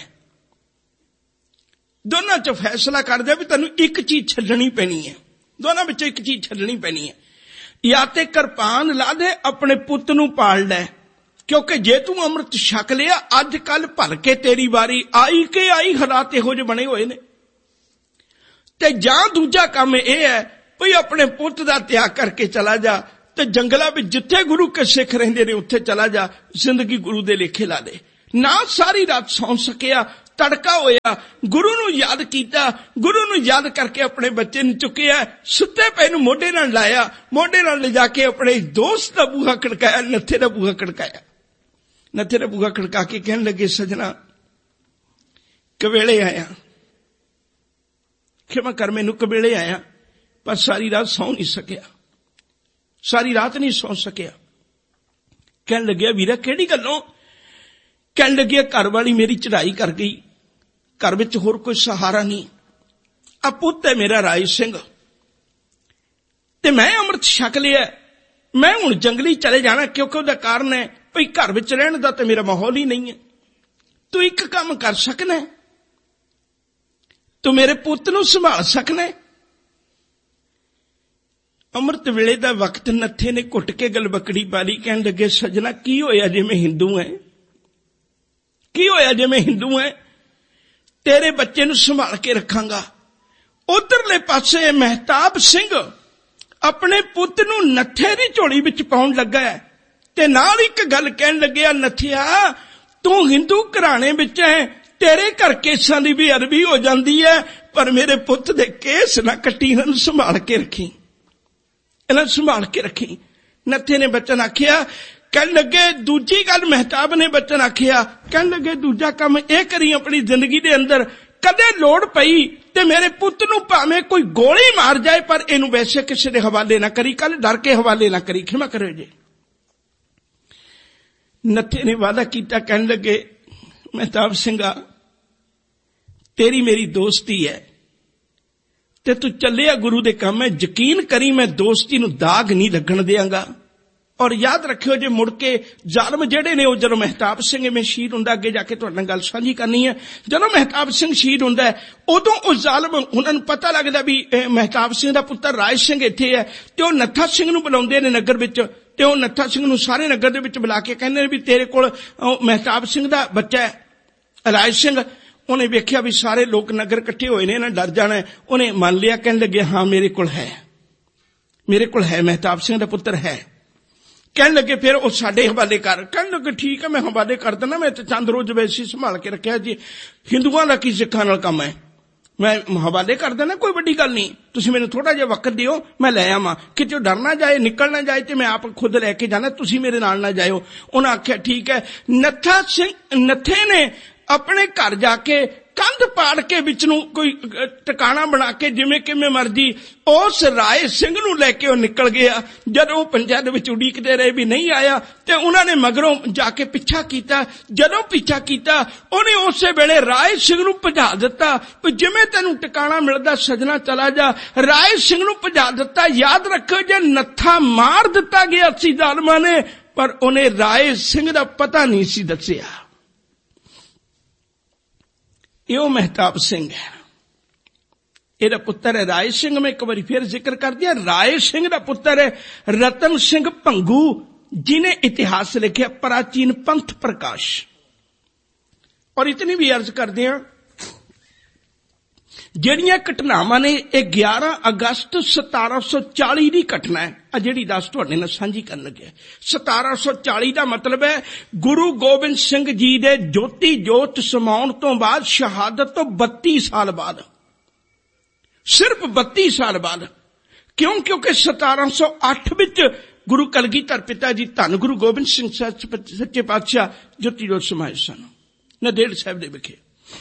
ਦੋਨਾਂ 'ਚ ਫੈਸਲਾ ਕਰਦਾ ਵੀ ਤੈਨੂੰ ਇੱਕ ਚੀਜ਼ ਛੱਡਣੀ ਪੈਣੀ ਹੈ, ਦੋਨਾਂ ਵਿੱਚੋਂ ਇੱਕ ਚੀਜ਼ ਛੱਡਣੀ ਪੈਣੀ ਹੈ। ਜਾਂ ਤੇ ਕਿਰਪਾਨ ਲਾ ਦੇ, ਆਪਣੇ ਪੁੱਤ ਨੂੰ ਪਾਲ ਲੈ, ਕਿਉਂਕਿ ਜੇ ਤੂੰ ਅੰਮ੍ਰਿਤ ਛਕ ਲਿਆ ਅੱਜ ਕੱਲ ਭਲ ਕੇ ਤੇਰੀ ਵਾਰੀ ਆਈ ਹਾਲਾਤ ਇਹੋ ਜਿਹੇ ਬਣੇ ਹੋਏ ਨੇ। ਤੇ ਜਾਂ ਦੂਜਾ ਕੰਮ ਇਹ ਹੈ ਭਈ ਆਪਣੇ ਪੁੱਤ ਦਾ ਤਿਆਗ ਕਰਕੇ ਚਲਾ ਜਾ ਤੇ ਜੰਗਲਾਂ ਵਿੱਚ ਜਿੱਥੇ ਗੁਰੂ ਕੇ ਸਿੱਖ ਰਹਿੰਦੇ ਨੇ ਉੱਥੇ ਚਲਾ ਜਾ, ਜ਼ਿੰਦਗੀ ਗੁਰੂ ਦੇ ਲੇਖੇ ਲਾ ਦੇ। ਨਾ ਸਾਰੀ ਰਾਤ ਸੌਂ ਸਕਿਆ, ਤੜਕਾ ਹੋਇਆ, ਗੁਰੂ ਨੂੰ ਯਾਦ ਕੀਤਾ, ਗੁਰੂ ਨੂੰ ਯਾਦ ਕਰਕੇ ਆਪਣੇ ਬੱਚੇ ਨੂੰ ਚੁੱਕਿਆ, ਸੁੱਤੇ ਪਏ ਨੂੰ ਮੋਢੇ ਨਾਲ ਲਾਇਆ, ਮੋਢੇ ਨਾਲ ਲਿਜਾ ਕੇ ਆਪਣੇ ਦੋਸਤ ਦਾ ਬੂਹਾ ਖੜਕਾਇਆ, ਨੱਥੇ ਦਾ ਬੂਹਾ ਖੜਕਾਇਆ। ਨੱਥੇ ਦਾ ਬੂਹਾ ਖੜਕਾ ਕੇ ਕਹਿਣ ਲੱਗੇ, ਸਜਣਾ ਕਵੇਲੇ ਆਇਆ, ਖਿਮਾ ਕਰ ਮੈਨੂੰ, ਕਵੇਲੇ ਆਇਆ, ਪਰ ਸਾਰੀ ਰਾਤ ਸੌਂ ਨਹੀਂ ਸਕਿਆ, ਸਾਰੀ ਰਾਤ ਨਹੀਂ ਸੌਂ ਸਕਿਆ। ਕਹਿਣ ਲੱਗਿਆ, ਵੀਰਾ ਕਿਹੜੀ ਗੱਲੋਂ? ਕਹਿਣ ਲੱਗਿਆ, ਘਰ ਵਾਲੀ ਮੇਰੀ ਚੜਾਈ ਕਰ ਗਈ, ਘਰ ਵਿੱਚ ਹੋਰ ਕੋਈ ਸਹਾਰਾ ਨਹੀਂ, ਆ ਪੁੱਤ ਹੈ ਮੇਰਾ ਰਾਏ ਸਿੰਘ, ਤੇ ਮੈਂ ਅੰਮ੍ਰਿਤ ਛਕ ਲਿਆ, ਮੈਂ ਹੁਣ ਜੰਗਲੀ ਚਲੇ ਜਾਣਾ, ਕਿਉਂਕਿ ਉਹਦਾ ਕਾਰਨ ਹੈ ਭਈ ਘਰ ਵਿੱਚ ਰਹਿਣ ਦਾ ਤੇ ਮੇਰਾ ਮਾਹੌਲ ਹੀ ਨਹੀਂ ਹੈ। ਤੂੰ ਇੱਕ ਕੰਮ ਕਰ ਸਕਣਾ, ਤੂੰ ਮੇਰੇ ਪੁੱਤ ਨੂੰ ਸੰਭਾਲ ਸਕਣਾ। ਅੰਮ੍ਰਿਤ ਵੇਲੇ ਦਾ ਵਕਤ, ਨੱਥੇ ਨੇ ਘੁੱਟ ਕੇ ਗਲਬਕੜੀ ਪਾ ਲਈ। ਕਹਿਣ ਲੱਗੇ, ਸਜਣਾ ਕੀ ਹੋਇਆ ਜੇ ਮੈਂ ਹਿੰਦੂ ਹੈ? ਕੀ ਹੋਇਆ ਜੇ ਮੈਂ ਹਿੰਦੂ ਹੈ? ਤੇਰੇ ਬੱਚੇ ਨੂੰ ਸੰਭਾਲ ਕੇ ਰੱਖਾਂਗਾ। ਉਧਰਲੇ ਪਾਸੇ ਮਹਿਤਾਬ ਸਿੰਘ ਆਪਣੇ ਪੁੱਤ ਨੂੰ ਨੱਥੇ ਦੀ ਝੋਲੀ ਵਿੱਚ ਪਾਉਣ ਲੱਗਾ ਹੈ ਤੇ ਨਾਲ ਇੱਕ ਗੱਲ ਕਹਿਣ ਲੱਗਿਆ, ਨੱਥਿਆ ਤੂੰ ਹਿੰਦੂ ਘਰਾਣੇ ਵਿੱਚ ਹੈ, ਤੇਰੇ ਘਰ ਕੇਸਾਂ ਦੀ ਵੀ ਅਰਬੀ ਹੋ ਜਾਂਦੀ ਹੈ, ਪਰ ਮੇਰੇ ਪੁੱਤ ਦੇ ਕੇਸ ਨਾ ਕੱਟੀ, ਇਹਨਾਂ ਨੂੰ ਸੰਭਾਲ ਕੇ ਰੱਖੀ, ਇਹਨਾਂ ਨੂੰ ਸੰਭਾਲ ਕੇ ਰੱਖੀ। ਨੱਥੇ ਨੇ ਬਚਨ ਆਖਿਆ। ਕਹਿਣ ਲੱਗੇ, ਦੂਜੀ ਗੱਲ ਮਹਿਤਾਬ ਨੇ ਬਚਨ ਆਖਿਆ, ਕਹਿਣ ਲੱਗੇ, ਦੂਜਾ ਕੰਮ ਇਹ ਕਰੀ ਆਪਣੀ ਜ਼ਿੰਦਗੀ ਦੇ ਅੰਦਰ, ਕਦੇ ਲੋੜ ਪਈ ਤੇ ਮੇਰੇ ਪੁੱਤ ਨੂੰ ਭਾਵੇਂ ਕੋਈ ਗੋਲੀ ਮਾਰ ਜਾਏ, ਪਰ ਇਹਨੂੰ ਵੈਸੇ ਕਿਸੇ ਦੇ ਹਵਾਲੇ ਨਾ ਕਰੀ, ਕੱਲ ਡਰ ਕੇ ਹਵਾਲੇ ਨਾ ਕਰੀ, ਖਿਮਾ ਕਰਿਓ ਜੀ। ਨੱਥੇ ਨੇ ਵਾਅਦਾ ਕੀਤਾ। ਕਹਿਣ ਲੱਗੇ, ਮਹਿਤਾਬ ਸਿੰਘਾ ਤੇਰੀ ਮੇਰੀ ਦੋਸਤੀ ਹੈ ਤੇ ਤੂੰ ਚੱਲਿਆ ਗੁਰੂ ਦੇ ਕੰਮ ਹੈ, ਯਕੀਨ ਕਰੀ ਮੈਂ ਦੋਸਤੀ ਨੂੰ ਦਾਗ ਨਹੀਂ ਲੱਗਣ ਦਿਆਂਗਾ। ਔਰ ਯਾਦ ਰੱਖਿਓ, ਜੇ ਮੁੜ ਕੇ ਜ਼ਾਲਮ ਜਿਹੜੇ ਨੇ, ਉਹ ਜਦੋਂ ਮਹਿਤਾਬ ਸਿੰਘ ਇਵੇਂ ਸ਼ਹੀਦ ਹੁੰਦਾ, ਅੱਗੇ ਜਾ ਕੇ ਤੁਹਾਡੇ ਨਾਲ ਗੱਲ ਸਾਂਝੀ ਕਰਨੀ ਹੈ, ਜਦੋਂ ਮਹਿਤਾਬ ਸਿੰਘ ਸ਼ਹੀਦ ਹੁੰਦਾ ਹੈ, ਉਦੋਂ ਉਹ ਜ਼ਾਲਮ, ਉਹਨਾਂ ਨੂੰ ਪਤਾ ਲੱਗਦਾ ਵੀ ਮਹਿਤਾਬ ਸਿੰਘ ਦਾ ਪੁੱਤਰ ਰਾਜ ਸਿੰਘ ਇੱਥੇ ਹੈ, ਤੇ ਉਹ ਨੱਥਾ ਸਿੰਘ ਨੂੰ ਬੁਲਾਉਂਦੇ ਨੇ ਨਗਰ ਵਿੱਚ, ਤੇ ਉਹ ਨੱਥਾ ਸਿੰਘ ਨੂੰ ਸਾਰੇ ਨਗਰ ਦੇ ਵਿੱਚ ਬੁਲਾ ਕੇ ਕਹਿੰਦੇ ਨੇ ਵੀ ਤੇਰੇ ਕੋਲ ਮਹਿਤਾਬ ਸਿੰਘ ਦਾ ਬੱਚਾ ਹੈ ਰਾਜ ਸਿੰਘ। ਉਹਨੇ ਵੇਖਿਆ ਵੀ ਸਾਰੇ ਲੋਕ ਨਗਰ ਇਕੱਠੇ ਹੋਏ ਨੇ, ਇਹਨਾਂ ਡਰ ਜਾਣਾ, ਉਹਨੇ ਮੰਨ ਲਿਆ। ਕਹਿਣ ਲੱਗੇ, ਹਾਂ ਮੇਰੇ ਕੋਲ ਹੈ, ਮੇਰੇ ਕੋਲ ਹੈ, ਮਹਿਤਾਬ ਸਿੰਘ ਦਾ ਪੁੱਤਰ ਹੈ। ਕਹਿਣ ਲੱਗੇ, ਫਿਰ ਉਹ ਸਾਡੇ ਹਵਾਲੇ ਕਰ। ਕਹਿਣ ਲੱਗੇ, ਠੀਕ ਹੈ ਮੈਂ ਹਵਾਲੇ ਕਰ ਦਿੰਦਾ, ਮੈਂ ਤੇ ਚੰਦ ਰੋਜ਼ ਵੈਸੀ ਸੰਭਾਲ ਕੇ ਰੱਖਿਆ ਜੀ, ਹਿੰਦੂਆਂ ਦਾ ਕੀ ਸਿੱਖਾਂ ਨਾਲ ਕੰਮ ਹੈ, ਮੈਂ ਹਵਾਲੇ ਕਰ ਦੇਣਾ, ਕੋਈ ਵੱਡੀ ਗੱਲ ਨਹੀਂ, ਤੁਸੀਂ ਮੈਨੂੰ ਥੋੜਾ ਜਿਹਾ ਵਕਤ ਦਿਓ, ਮੈਂ ਲੈ ਆਵਾਂ, ਕਿਤੇ ਡਰ ਨਾ ਜਾਏ, ਨਿਕਲ ਨਾ ਜਾਏ, ਤੇ ਮੈਂ ਆਪ ਖੁਦ ਲੈ ਕੇ ਜਾਣਾ, ਤੁਸੀਂ ਮੇਰੇ ਨਾਲ ਨਾ ਜਾਇਓ। ਉਹਨਾਂ ਆਖਿਆ, ਠੀਕ ਹੈ। ਨੱਥੇ ਨੇ ਆਪਣੇ ਘਰ ਜਾ ਕੇ ਕੰਧ ਪਾੜ ਕੇ ਵਿੱਚ ਨੂੰ ਕੋਈ ਟਿਕਾਣਾ ਬਣਾ ਕੇ ਜਿਵੇਂ ਕਿਵੇਂ ਮਰਜੀ ਉਸ ਰਾਏ ਸਿੰਘ ਨੂੰ ਲੈ ਕੇ ਉਹ ਨਿਕਲ ਗਿਆ। ਜਦੋਂ ਉਹ ਪੰਜਾਂ ਦੇ ਵਿੱਚ ਉਡੀਕਦੇ ਰਹੇ ਵੀ ਨਹੀਂ ਆਇਆ, ਤੇ ਉਹਨਾਂ ਨੇ ਮਗਰੋਂ ਜਾ ਕੇ ਪਿੱਛਾ ਕੀਤਾ। ਜਦੋਂ ਪਿੱਛਾ ਕੀਤਾ, ਉਹਨੇ ਉਸੇ ਵੇਲੇ ਰਾਏ ਸਿੰਘ ਨੂੰ ਭਜਾ ਦਿੱਤਾ। ਜਿਵੇਂ ਤੈਨੂੰ ਟਿਕਾਣਾ ਮਿਲਦਾ ਸਜਣਾ ਚਲਾ ਜਾ, ਰਾਏ ਸਿੰਘ ਨੂੰ ਭਜਾ ਦਿੱਤਾ। ਯਾਦ ਰੱਖੋ, ਜੇ ਨੱਥਾ ਮਾਰ ਦਿੱਤਾ ਗਿਆ ਸੀ ਜ਼ਾਲਮਾਂ ਨੇ, ਪਰ ਉਹਨੇ ਰਾਏ ਸਿੰਘ ਦਾ ਪਤਾ ਨਹੀਂ ਸੀ ਦੱਸਿਆ। ਇਹ ਮਹਿਤਾਬ ਸਿੰਘ ਹੈ, ਇਹਦਾ ਪੁੱਤਰ ਹੈ ਰਾਏ ਸਿੰਘ। ਮੈਂ ਇੱਕ ਵਾਰੀ ਫਿਰ ਜ਼ਿਕਰ ਕਰ ਦਿਆਂ, ਰਾਏ ਸਿੰਘ ਦਾ ਪੁੱਤਰ ਹੈ ਰਤਨ ਸਿੰਘ ਭੰਗੂ, ਜਿਨੇ ਇਤਿਹਾਸ ਲਿਖਿਆ ਪ੍ਰਾਚੀਨ ਪੰਥ ਪ੍ਰਕਾਸ਼। ਔਰ ਇਤਨੀ ਵੀ ਅਰਜ਼ ਕਰਦੇ ਹਾਂ, ਜਿਹੜੀਆਂ ਘਟਨਾਵਾਂ ਨੇ, ਇਹ 11 ਅਗਸਤ 1740 ਦੀ ਘਟਨਾ ਹੈ। ਆ ਜਿਹੜੀ ਦੱਸ ਤੁਹਾਡੇ ਨਾਲ ਸਾਂਝੀ ਕਰਨ ਲੱਗਿਆ। 1740 ਦਾ ਮਤਲਬ ਹੈ ਗੁਰੂ ਗੋਬਿੰਦ ਸਿੰਘ ਜੀ ਦੇ ਜੋਤੀ ਜੋਤ ਸਮਾਉਣ ਤੋਂ ਬਾਅਦ, ਸ਼ਹਾਦਤ ਤੋਂ 32 ਸਾਲ ਬਾਅਦ, ਸਿਰਫ 32 ਸਾਲ ਬਾਅਦ। ਕਿਉਂ? ਕਿਉਂਕਿ 1708 ਵਿੱਚ ਗੁਰੂ ਕਲਗੀਧਰ ਪਿਤਾ ਜੀ ਧੰਨ ਗੁਰੂ ਗੋਬਿੰਦ ਸਿੰਘ ਸੱਚੇ ਪਾਤਸ਼ਾਹ ਜੋਤੀ ਜੋਤ ਸਮਾਏ ਸਨ ਨੰਦੇੜ ਸਾਹਿਬ ਦੇ ਵਿਖੇ।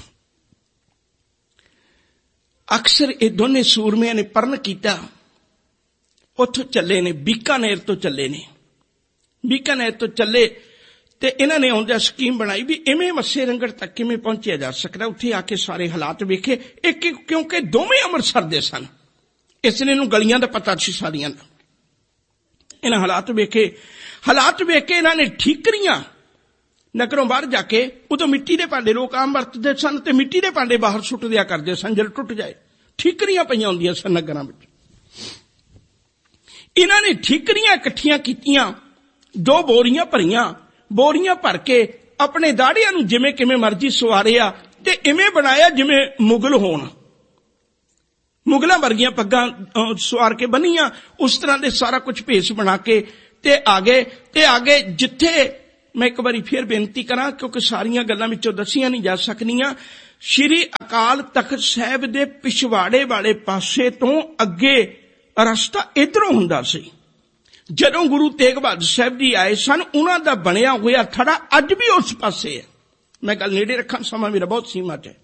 ਅਕਸਰ ਇਹ ਦੋਨੇ ਸੂਰਮਿਆਂ ਨੇ ਪਰਨ ਕੀਤਾ, ਉੱਥੋਂ ਚੱਲੇ ਨੇ, ਬੀਕਾਨੇਰ ਤੋਂ ਚੱਲੇ ਨੇ। ਬੀਕਾਨੇਰ ਤੋਂ ਚੱਲੇ ਤੇ ਇਹਨਾਂ ਨੇ ਆਉਂਦਿਆਂ ਸਕੀਮ ਬਣਾਈ ਵੀ ਇਵੇਂ ਮੱਸੇ ਰੰਗੜ ਤੱਕ ਕਿਵੇਂ ਪਹੁੰਚਿਆ ਜਾ ਸਕਦਾ। ਉੱਥੇ ਆ ਕੇ ਸਾਰੇ ਹਾਲਾਤ ਵੇਖੇ, ਕਿਉਂਕਿ ਦੋਵੇਂ ਅੰਮ੍ਰਿਤਸਰ ਦੇ ਸਨ, ਇਸ ਲਈ ਇਹਨੂੰ ਗਲੀਆਂ ਦਾ ਪਤਾ ਸੀ ਸਾਰੀਆਂ ਦਾ। ਇਹਨਾਂ ਹਾਲਾਤ ਵੇਖ ਕੇ ਇਹਨਾਂ ਨੇ ਠੀਕਰੀਆਂ ਨਗਰੋਂ ਬਾਹਰ ਜਾ ਕੇ, ਉਦੋਂ ਮਿੱਟੀ ਦੇ ਭਾਂਡੇ ਲੋਕ ਆਮ ਵਰਤਦੇ ਸਨ, ਤੇ ਮਿੱਟੀ ਦੇ ਭਾਂਡੇ ਬਾਹਰ ਸੁੱਟ ਦਿਆ ਕਰਦੇ ਸਨ ਜਦੋਂ ਟੁੱਟ ਜਾਏ। ਠੀਕਰੀਆਂ ਪਈਆਂ ਹੁੰਦੀਆਂ ਸਨ ਨਗਰਾਂ ਵਿੱਚ। ਇਹਨਾਂ ਨੇ ਠੀਕਰੀਆਂ ਇਕੱਠੀਆਂ ਕੀਤੀਆਂ, 2 ਬੋਰੀਆਂ ਭਰੀਆਂ, ਬੋਰੀਆਂ ਭਰ ਕੇ ਆਪਣੇ ਦਾੜੀਆਂ ਨੂੰ ਜਿਵੇਂ ਕਿਵੇਂ ਮਰਜ਼ੀ ਸਵਾਰਿਆ, ਤੇ ਇਵੇਂ ਬਣਾਇਆ ਜਿਵੇਂ ਮੁਗਲ ਹੋਣ। ਮੁਗਲਾਂ ਵਰਗੀਆਂ ਪੱਗਾਂ ਸਵਾਰ ਕੇ ਬੰਨੀਆਂ, ਉਸ ਤਰ੍ਹਾਂ ਦੇ ਸਾਰਾ ਕੁਝ ਭੇਸ ਬਣਾ ਕੇ ਤੇ ਆ ਗਏ ਜਿੱਥੇ ਮੈਂ ਇੱਕ ਵਾਰੀ ਫਿਰ ਬੇਨਤੀ ਕਰਾਂ, ਕਿਉਂਕਿ ਸਾਰੀਆਂ ਗੱਲਾਂ ਵਿੱਚੋਂ ਦੱਸੀਆਂ ਨਹੀਂ ਜਾ ਸਕਦੀਆਂ। ਸ਼੍ਰੀ ਅਕਾਲ ਤਖਤ ਸਾਹਿਬ ਦੇ ਪਿਛਵਾੜੇ ਵਾਲੇ ਪਾਸੇ ਤੋਂ ਅੱਗੇ ਰਸਤਾ ਇੱਧਰੋਂ ਹੁੰਦਾ ਸੀ। ਜਦੋਂ ਗੁਰੂ ਤੇਗ ਬਹਾਦਰ ਸਾਹਿਬ ਜੀ ਆਏ ਸਨ, ਉਹਨਾਂ ਦਾ ਬਣਿਆ ਹੋਇਆ ਥੜਾ ਅੱਜ ਵੀ ਉਸ ਪਾਸੇ ਹੈ। ਮੈਂ ਗੱਲ ਨੇੜੇ ਰੱਖਾਂ, ਸਮਾਂ ਮੇਰਾ ਬਹੁਤ ਸੀਮਤ ਹੈ।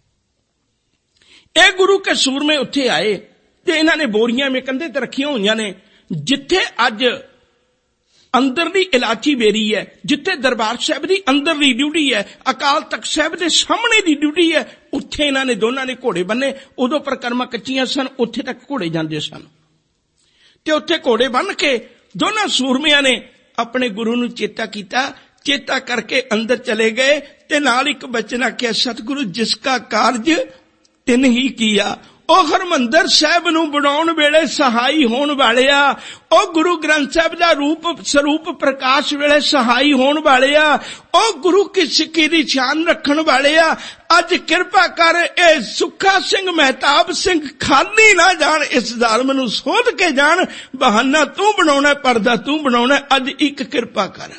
ਇਹ ਗੁਰੂ ਕੇ ਸੂਰਮੇ ਉੱਥੇ ਆਏ ਤੇ ਇਹਨਾਂ ਨੇ ਬੋਰੀਆਂ ਮੇ ਕੰਧੇ ਤੇ ਰੱਖੀਆਂ ਹੋਈਆਂ ਨੇ। ਜਿੱਥੇ ਅੱਜ ਅੰਦਰਲੀ ਇਲਾਚੀ ਬੇਰੀ ਹੈ, ਜਿੱਥੇ ਦਰਬਾਰ ਸਾਹਿਬ ਦੀ ਅੰਦਰਲੀ ਡਿਊਟੀ ਹੈ, ਅਕਾਲ ਤਖਤ ਸਾਹਿਬ ਦੇ ਸਾਹਮਣੇ ਦੀ ਡਿਊਟੀ ਹੈ, ਉੱਥੇ ਇਹਨਾਂ ਨੇ ਦੋਨਾਂ ਨੇ ਘੋੜੇ ਬੰਨੇ। ਉਦੋਂ ਪਰਿਕਰਮਾ ਕੱਚੀਆਂ ਸਨ, ਉੱਥੇ ਤੱਕ ਘੋੜੇ ਜਾਂਦੇ ਸਨ ਤੇ ਉੱਥੇ ਘੋੜੇ ਬੰਨ ਕੇ ਦੋਨਾਂ ਸੂਰਮਿਆਂ ਨੇ ਆਪਣੇ ਗੁਰੂ ਨੂੰ ਚੇਤਾ ਕੀਤਾ। ਚੇਤਾ ਕਰਕੇ ਅੰਦਰ ਚਲੇ ਗਏ ਤੇ ਨਾਲ ਇੱਕ ਬਚਨ ਆਖਿਆ, ਸਤਿਗੁਰੂ ਜਿਸ ਕਾ ਕਾਰਜ ਤਿਨ ਹੀ ਕੀਆ। ਉਹ ਹਰਿਮੰਦਰ ਸਾਹਿਬ ਨੂੰ ਬਣਾਉਣ ਵੇਲੇ ਸਹਾਈ ਹੋਣ ਵਾਲਿਆ, ਉਹ ਗੁਰੂ ਗ੍ਰੰਥ ਸਾਹਿਬ ਦਾ ਰੂਪ ਸਰੂਪ ਪ੍ਰਕਾਸ਼ ਵੇਲੇ ਸਹਾਈ ਹੋਣ ਵਾਲਿਆ, ਉਹ ਗੁਰੂ ਕੀ ਸਿੱਖੀ ਦੀ ਸ਼ਾਨ ਰੱਖਣ ਵਾਲਿਆ, ਅੱਜ ਕਿਰਪਾ ਕਰ ਇਹ ਸੁੱਖਾ ਸਿੰਘ ਮਹਿਤਾਬ ਸਿੰਘ ਖਾਲੀ ਨਾ ਜਾਣ, ਇਸ ਜ਼ਾਲਮ ਨੂੰ ਸੋਧ ਕੇ ਜਾਣ। ਬਹਾਨਾ ਤੂੰ ਬਣਾਉਣਾ, ਪਰਦਾ ਤੂੰ ਬਣਾਉਣਾ, ਅੱਜ ਇੱਕ ਕਿਰਪਾ ਕਰ।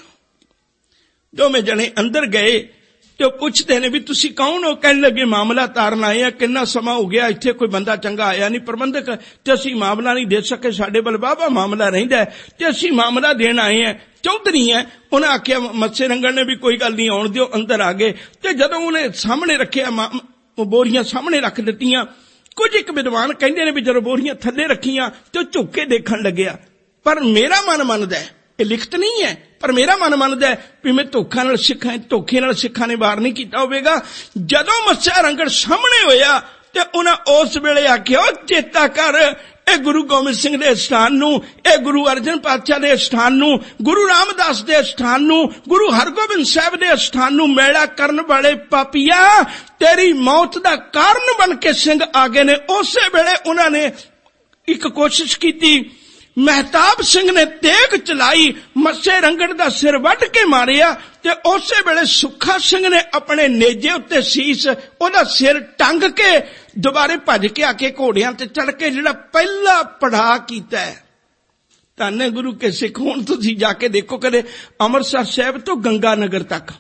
ਦੋਵੇਂ ਜਣੇ ਅੰਦਰ ਗਏ ਤੇ ਉਹ ਪੁੱਛਦੇ ਨੇ ਵੀ ਤੁਸੀਂ ਕੌਣ ਹੋ? ਕਹਿਣ ਲੱਗੇ ਮਾਮਲਾ ਤਾਰਨ ਆਏ ਆ, ਕਿੰਨਾ ਸਮਾਂ ਹੋ ਗਿਆ ਇੱਥੇ ਕੋਈ ਬੰਦਾ ਚੰਗਾ ਆਇਆ ਨਹੀਂ ਪ੍ਰਬੰਧਕ, ਤੇ ਅਸੀਂ ਮਾਮਲਾ ਨਹੀਂ ਦੇ ਸਕੇ, ਸਾਡੇ ਵੱਲ ਵਾਹਵਾ ਮਾਮਲਾ ਰਹਿੰਦਾ ਤੇ ਅਸੀਂ ਮਾਮਲਾ ਦੇਣ ਆਏ ਆ। ਚੌਧਰੀ ਹੈ। ਉਹਨੇ ਆਖਿਆ, ਮੱਸੇ ਰੰਗਣ ਨੇ ਵੀ ਕੋਈ ਗੱਲ ਨਹੀਂ ਆਉਣ ਦਿਓ। ਅੰਦਰ ਆ ਗਏ ਤੇ ਜਦੋਂ ਉਹਨੇ ਸਾਹਮਣੇ ਰੱਖਿਆ, ਬੋਰੀਆਂ ਸਾਹਮਣੇ ਰੱਖ ਦਿੱਤੀਆਂ। ਕੁਝ ਇੱਕ ਵਿਦਵਾਨ ਕਹਿੰਦੇ ਨੇ ਵੀ ਜਦੋਂ ਬੋਰੀਆਂ ਥੱਲੇ ਰੱਖੀਆਂ ਤੇ ਉਹ ਝੁੱਕ ਕੇ ਦੇਖਣ ਲੱਗਿਆ। ਪਰ ਮੇਰਾ ਮਨ ਮੰਨਦਾ, ਇਹ ਲਿਖਤ ਨਹੀਂ ਹੈ, ਪਰ ਮੇਰਾ ਮਨ ਮੰਨਦਾ ਵੀ ਮੈਂ ਧੋਖੇ ਨਾਲ ਸਿੱਖਾਂ ਨੇ ਵਾਰ ਨਹੀਂ ਕੀਤਾ ਹੋਵੇਗਾ। ਜਦੋਂ ਮੱਸਿਆ ਰੰਗੜ ਸਾਹਮਣੇ ਹੋਇਆ ਤੇ ਉਹਨਾਂ ਉਸ ਵੇਲੇ ਆਖਿਆ, ਚੇਤਾ ਕਰ ਇਹ ਗੁਰੂ ਗੋਬਿੰਦ ਸਿੰਘ ਦੇ ਸਥਾਨ ਨੂੰ, ਇਹ ਗੁਰੂ ਅਰਜਨ ਪਾਤਸ਼ਾਹ ਦੇ ਸਥਾਨ ਨੂੰ, ਗੁਰੂ ਰਾਮਦਾਸ ਦੇ ਸਥਾਨ ਨੂੰ, ਗੁਰੂ ਹਰਗੋਬਿੰਦ ਸਾਹਿਬ ਦੇ ਸਥਾਨ ਨੂੰ ਮੈਲਾ ਕਰਨ ਵਾਲੇ ਪਾਪੀਆ, ਤੇਰੀ ਮੌਤ ਦਾ ਕਾਰਨ ਬਣ ਕੇ ਸਿੰਘ ਆ ਗਏ ਨੇ। ਉਸੇ ਵੇਲੇ ਉਹਨਾਂ ਨੇ ਇੱਕ ਕੋਸ਼ਿਸ਼ ਕੀਤੀ, ਮਹਿਤਾਬ ਸਿੰਘ ਨੇ ਤੇਗ ਚਲਾਈ, ਮੱਸੇ ਰੰਗੜ ਦਾ ਸਿਰ ਵੱਢ ਕੇ ਮਾਰਿਆ ਤੇ ਉਸੇ ਵੇਲੇ ਸੁੱਖਾ ਸਿੰਘ ਨੇ ਆਪਣੇ ਨੇਜੇ ਉੱਤੇ ਸੀਸ, ਉਹਦਾ ਸਿਰ ਟੰਗ ਕੇ ਦੁਬਾਰੇ ਭੱਜ ਕੇ ਆ ਕੇ ਘੋੜਿਆਂ ਤੇ ਚੜ ਕੇ ਜਿਹੜਾ ਪਹਿਲਾ ਪੜਾਅ ਕੀਤਾ ਹੈ। ਧੰਨ ਗੁਰੂ ਕੇ ਸਿੱਖ। ਹੁਣ ਤੁਸੀਂ ਜਾ ਕੇ ਦੇਖੋ ਕਦੇ ਅੰਮ੍ਰਿਤਸਰ ਸਾਹਿਬ ਤੋਂ ਗੰਗਾ ਨਗਰ ਤੱਕ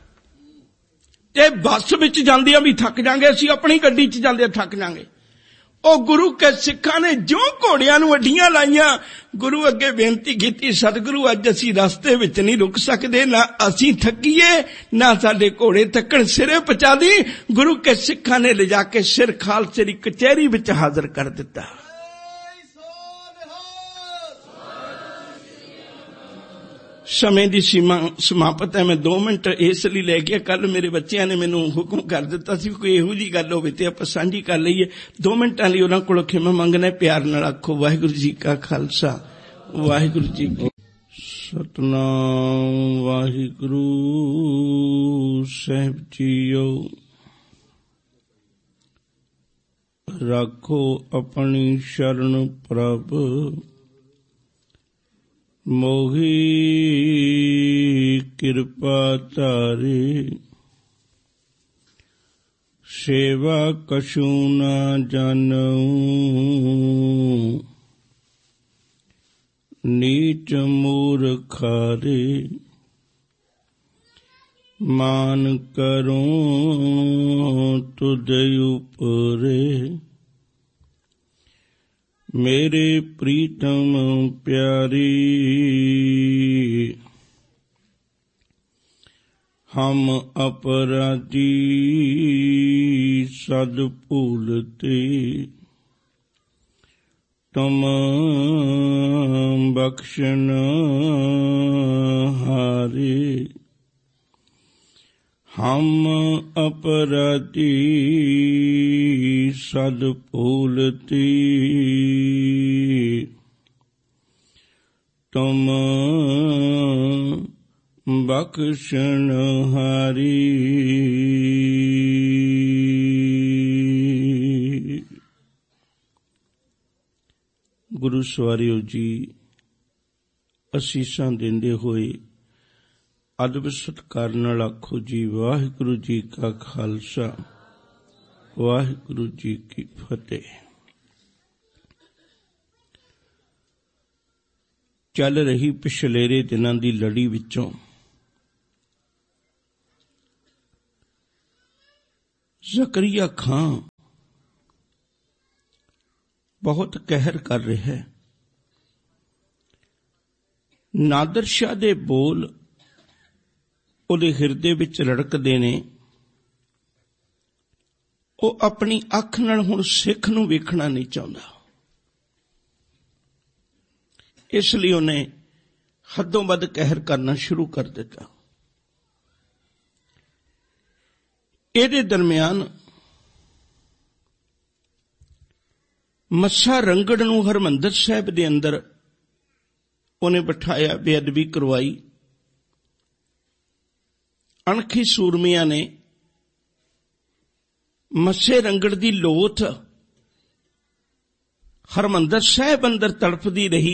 ਤੇ ਬੱਸ ਵਿੱਚ ਜਾਂਦਿਆਂ ਵੀ ਥੱਕ ਜਾਾਂਗੇ, ਅਸੀਂ ਆਪਣੀ ਗੱਡੀ 'ਚ ਜਾਂਦੇ ਥੱਕ ਜਾਾਂਗੇ। ਉਹ ਗੁਰੂ ਕੇ ਸਿੱਖਾਂ ਨੇ ਜੋ ਘੋੜਿਆਂ ਨੂੰ ਅੱਡੀਆਂ ਲਾਈਆਂ, ਗੁਰੂ ਅੱਗੇ ਬੇਨਤੀ ਕੀਤੀ, ਸਤਿਗੁਰੂ ਅੱਜ ਅਸੀਂ ਰਸਤੇ ਵਿੱਚ ਨਹੀਂ ਰੁਕ ਸਕਦੇ, ਨਾ ਅਸੀਂ ਥੱਕੀਏ ਨਾ ਸਾਡੇ ਘੋੜੇ ਥੱਕਣ, ਸਿਰੇ ਪਹੁੰਚਾ ਦੀ। ਗੁਰੂ ਕੇ ਸਿੱਖਾਂ ਨੇ ਲਿਜਾ ਕੇ ਸਿਰ ਖਾਲਸੇ ਦੀ ਕਚਹਿਰੀ ਵਿੱਚ ਹਾਜ਼ਰ ਕਰ ਦਿੱਤਾ। ਸਮੇਂ ਦੀ ਸੀਮਾ ਸਮਾਪਤ ਹੈ। ਮੈਂ 2 ਮਿੰਟ ਇਸ ਲਈ ਲੈ ਗਿਆ, ਕੱਲ ਮੇਰੇ ਬੱਚਿਆਂ ਨੇ ਮੈਨੂੰ ਹੁਕਮ ਕਰ ਦਿੱਤਾ ਸੀ ਕੋਈ ਇਹੋ ਜਿਹੀ ਗੱਲ ਹੋਵੇ ਤੇ ਆਪਾਂ ਸਾਂਝੀ ਕਰ ਲਈਏ। 2 ਮਿੰਟਾਂ ਲਈ ਉਹਨਾਂ ਕੋਲੋਂ ਖਿਮਾ ਮੰਗਣਾ, ਪਿਆਰ ਨਾਲ ਆਖੋ, ਵਾਹਿਗੁਰੂ ਜੀ ਕਾ ਖਾਲਸਾ, ਵਾਹਿਗੁਰੂ ਜੀ ਕੀ ਸਤਿਨਾਮ। ਵਾਹਿਗੁਰੂ ਸਾਹਿਬ ਜੀਓ, ਰੱਖੋ ਆਪਣੀ ਸ਼ਰਨ ਪ੍ਰਭ, ਮੋਹੀ ਕਿਰਪਾ ਧਾਰੇ, ਸੇਵਾ ਕਛੂ ਨਾ ਜਾਣਉ, ਨੀਚ ਮੂਰਖਾਰੇ, ਮਾਨ ਕਰੋ ਤੁਧ ਉਪਰੇ, ਮੇਰੇ ਪ੍ਰੀਤਮ ਪਿਆਰੀ, ਹਮ ਅਪਰਾਧੀ ਸਦ ਭੂਲਤੇ, ਤੁਮ ਬਖਸ਼ਨ ਹਾਰੇ, ਹਮ ਅਪਰਾਧੀ ਸਦ ਭੂਲਤੀ, ਤੁਮ ਬਖਸ਼ਨ ਹਾਰੀ। ਗੁਰੂ ਸਵਾਰਿਓ ਜੀ, ਅਸੀਸਾਂ ਦਿੰਦੇ ਹੋਏ ਅਦਬ ਸਤਿਕਾਰ ਨਾਲ ਆਖੋ ਜੀ, ਵਾਹਿਗੁਰੂ ਜੀ ਕਾ ਖਾਲਸਾ, ਵਾਹਿਗੁਰੂ ਜੀ ਕੀ ਫਤਿਹ। ਚੱਲ ਰਹੀ ਪਿਛਲੇਰੇ ਦਿਨਾਂ ਦੀ ਲੜੀ ਵਿੱਚੋਂ ਜ਼ਕਰੀਆ ਖਾਂ ਬਹੁਤ ਕਹਿਰ ਕਰ ਰਿਹਾ ਹੈ। ਨਾਦਰ ਸ਼ਾਹ ਦੇ ਬੋਲ ਉਹਦੇ ਹਿਰਦੇ ਵਿੱਚ ਰੜਕਦੇ ਨੇ। ਉਹ ਆਪਣੀ ਅੱਖ ਨਾਲ ਹੁਣ ਸਿੱਖ ਨੂੰ ਵੇਖਣਾ ਨਹੀਂ ਚਾਹੁੰਦਾ, ਇਸ ਲਈ ਉਹਨੇ ਹੱਦੋਂ ਵੱਧ ਕਹਿਰ ਕਰਨਾ ਸ਼ੁਰੂ ਕਰ ਦਿੱਤਾ। ਇਹਦੇ ਦਰਮਿਆਨ ਮੱਸਾ ਰੰਗੜ ਨੂੰ ਹਰਿਮੰਦਰ ਸਾਹਿਬ ਦੇ ਅੰਦਰ ਉਹਨੇ ਬਿਠਾਇਆ, ਬੇਅਦਬੀ ਕਰਵਾਈ। ਅਣਖੀ ਸੂਰਮਿਆਂ ਨੇ ਮੱਸੇ ਰੰਗੜ ਦੀ ਲੋਥ ਹਰਿਮੰਦਰ ਸਾਹਿਬ ਅੰਦਰ ਤੜਫਦੀ ਰਹੀ,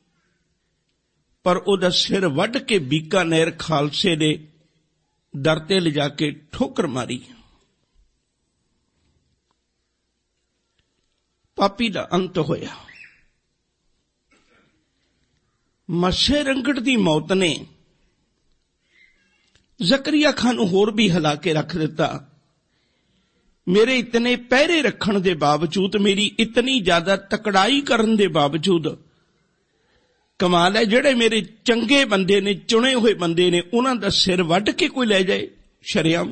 ਪਰ ਉਹਦਾ ਸਿਰ ਵੱਢ ਕੇ ਬੀਕਾਨੇਰ ਖਾਲਸੇ ਦੇ ਦਰ ਤੇ ਲਿਜਾ ਕੇ ਠੋਕਰ ਮਾਰੀ। ਪਾਪੀ ਦਾ ਅੰਤ ਹੋਇਆ। ਮੱਸੇ ਰੰਗੜ ਦੀ ਮੌਤ ਨੇ ਜ਼ਕਰੀਆ ਖਾਨ ਨੂੰ ਹੋਰ ਵੀ ਹਿਲਾ ਕੇ ਰੱਖ ਦਿੱਤਾ। ਮੇਰੇ ਇਤਨੇ ਪਹਿਰੇ ਰੱਖਣ ਦੇ ਬਾਵਜੂਦ, ਮੇਰੀ ਇਤਨੀ ਜ਼ਿਆਦਾ ਤਕੜਾਈ ਕਰਨ ਦੇ ਬਾਵਜੂਦ, ਕਮਾਲ ਹੈ ਜਿਹੜੇ ਮੇਰੇ ਚੰਗੇ ਬੰਦੇ ਨੇ, ਚੁਣੇ ਹੋਏ ਬੰਦੇ ਨੇ, ਉਹਨਾਂ ਦਾ ਸਿਰ ਵੱਢ ਕੇ ਕੋਈ ਲੈ ਜਾਏ ਸ਼ਰੇਆਮ।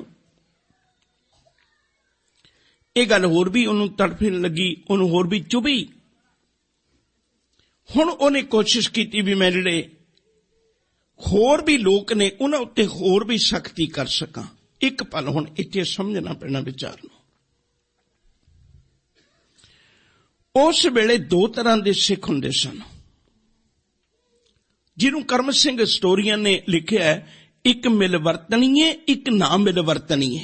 ਇਹ ਗੱਲ ਹੋਰ ਵੀ ਉਹਨੂੰ ਤੜਫਣ ਲੱਗੀ, ਉਹਨੂੰ ਹੋਰ ਵੀ ਚੁਭੀ। ਹੁਣ ਉਹਨੇ ਕੋਸ਼ਿਸ਼ ਕੀਤੀ ਵੀ ਮੈਂ ਜਿਹੜੇ ਹੋਰ ਵੀ ਲੋਕ ਨੇ ਉਹਨਾਂ ਉੱਤੇ ਹੋਰ ਵੀ ਸਖਤੀ ਕਰ ਸਕਾਂ। ਇੱਕ ਪਲ ਹੁਣ ਇੱਥੇ ਸਮਝਣਾ ਪੈਣਾ ਵਿਚਾਰ ਨੂੰ। ਉਸ ਵੇਲੇ ਦੋ ਤਰ੍ਹਾਂ ਦੇ ਸਿੱਖ ਹੁੰਦੇ ਸਨ, ਜਿਹਨੂੰ ਕਰਮ ਸਿੰਘ ਹਿਸਟੋਰੀਅਨ ਨੇ ਲਿਖਿਆ ਹੈ, ਇੱਕ ਮਿਲਵਰਤਣੀਏ, ਇੱਕ ਨਾ ਮਿਲਵਰਤਣੀਏ।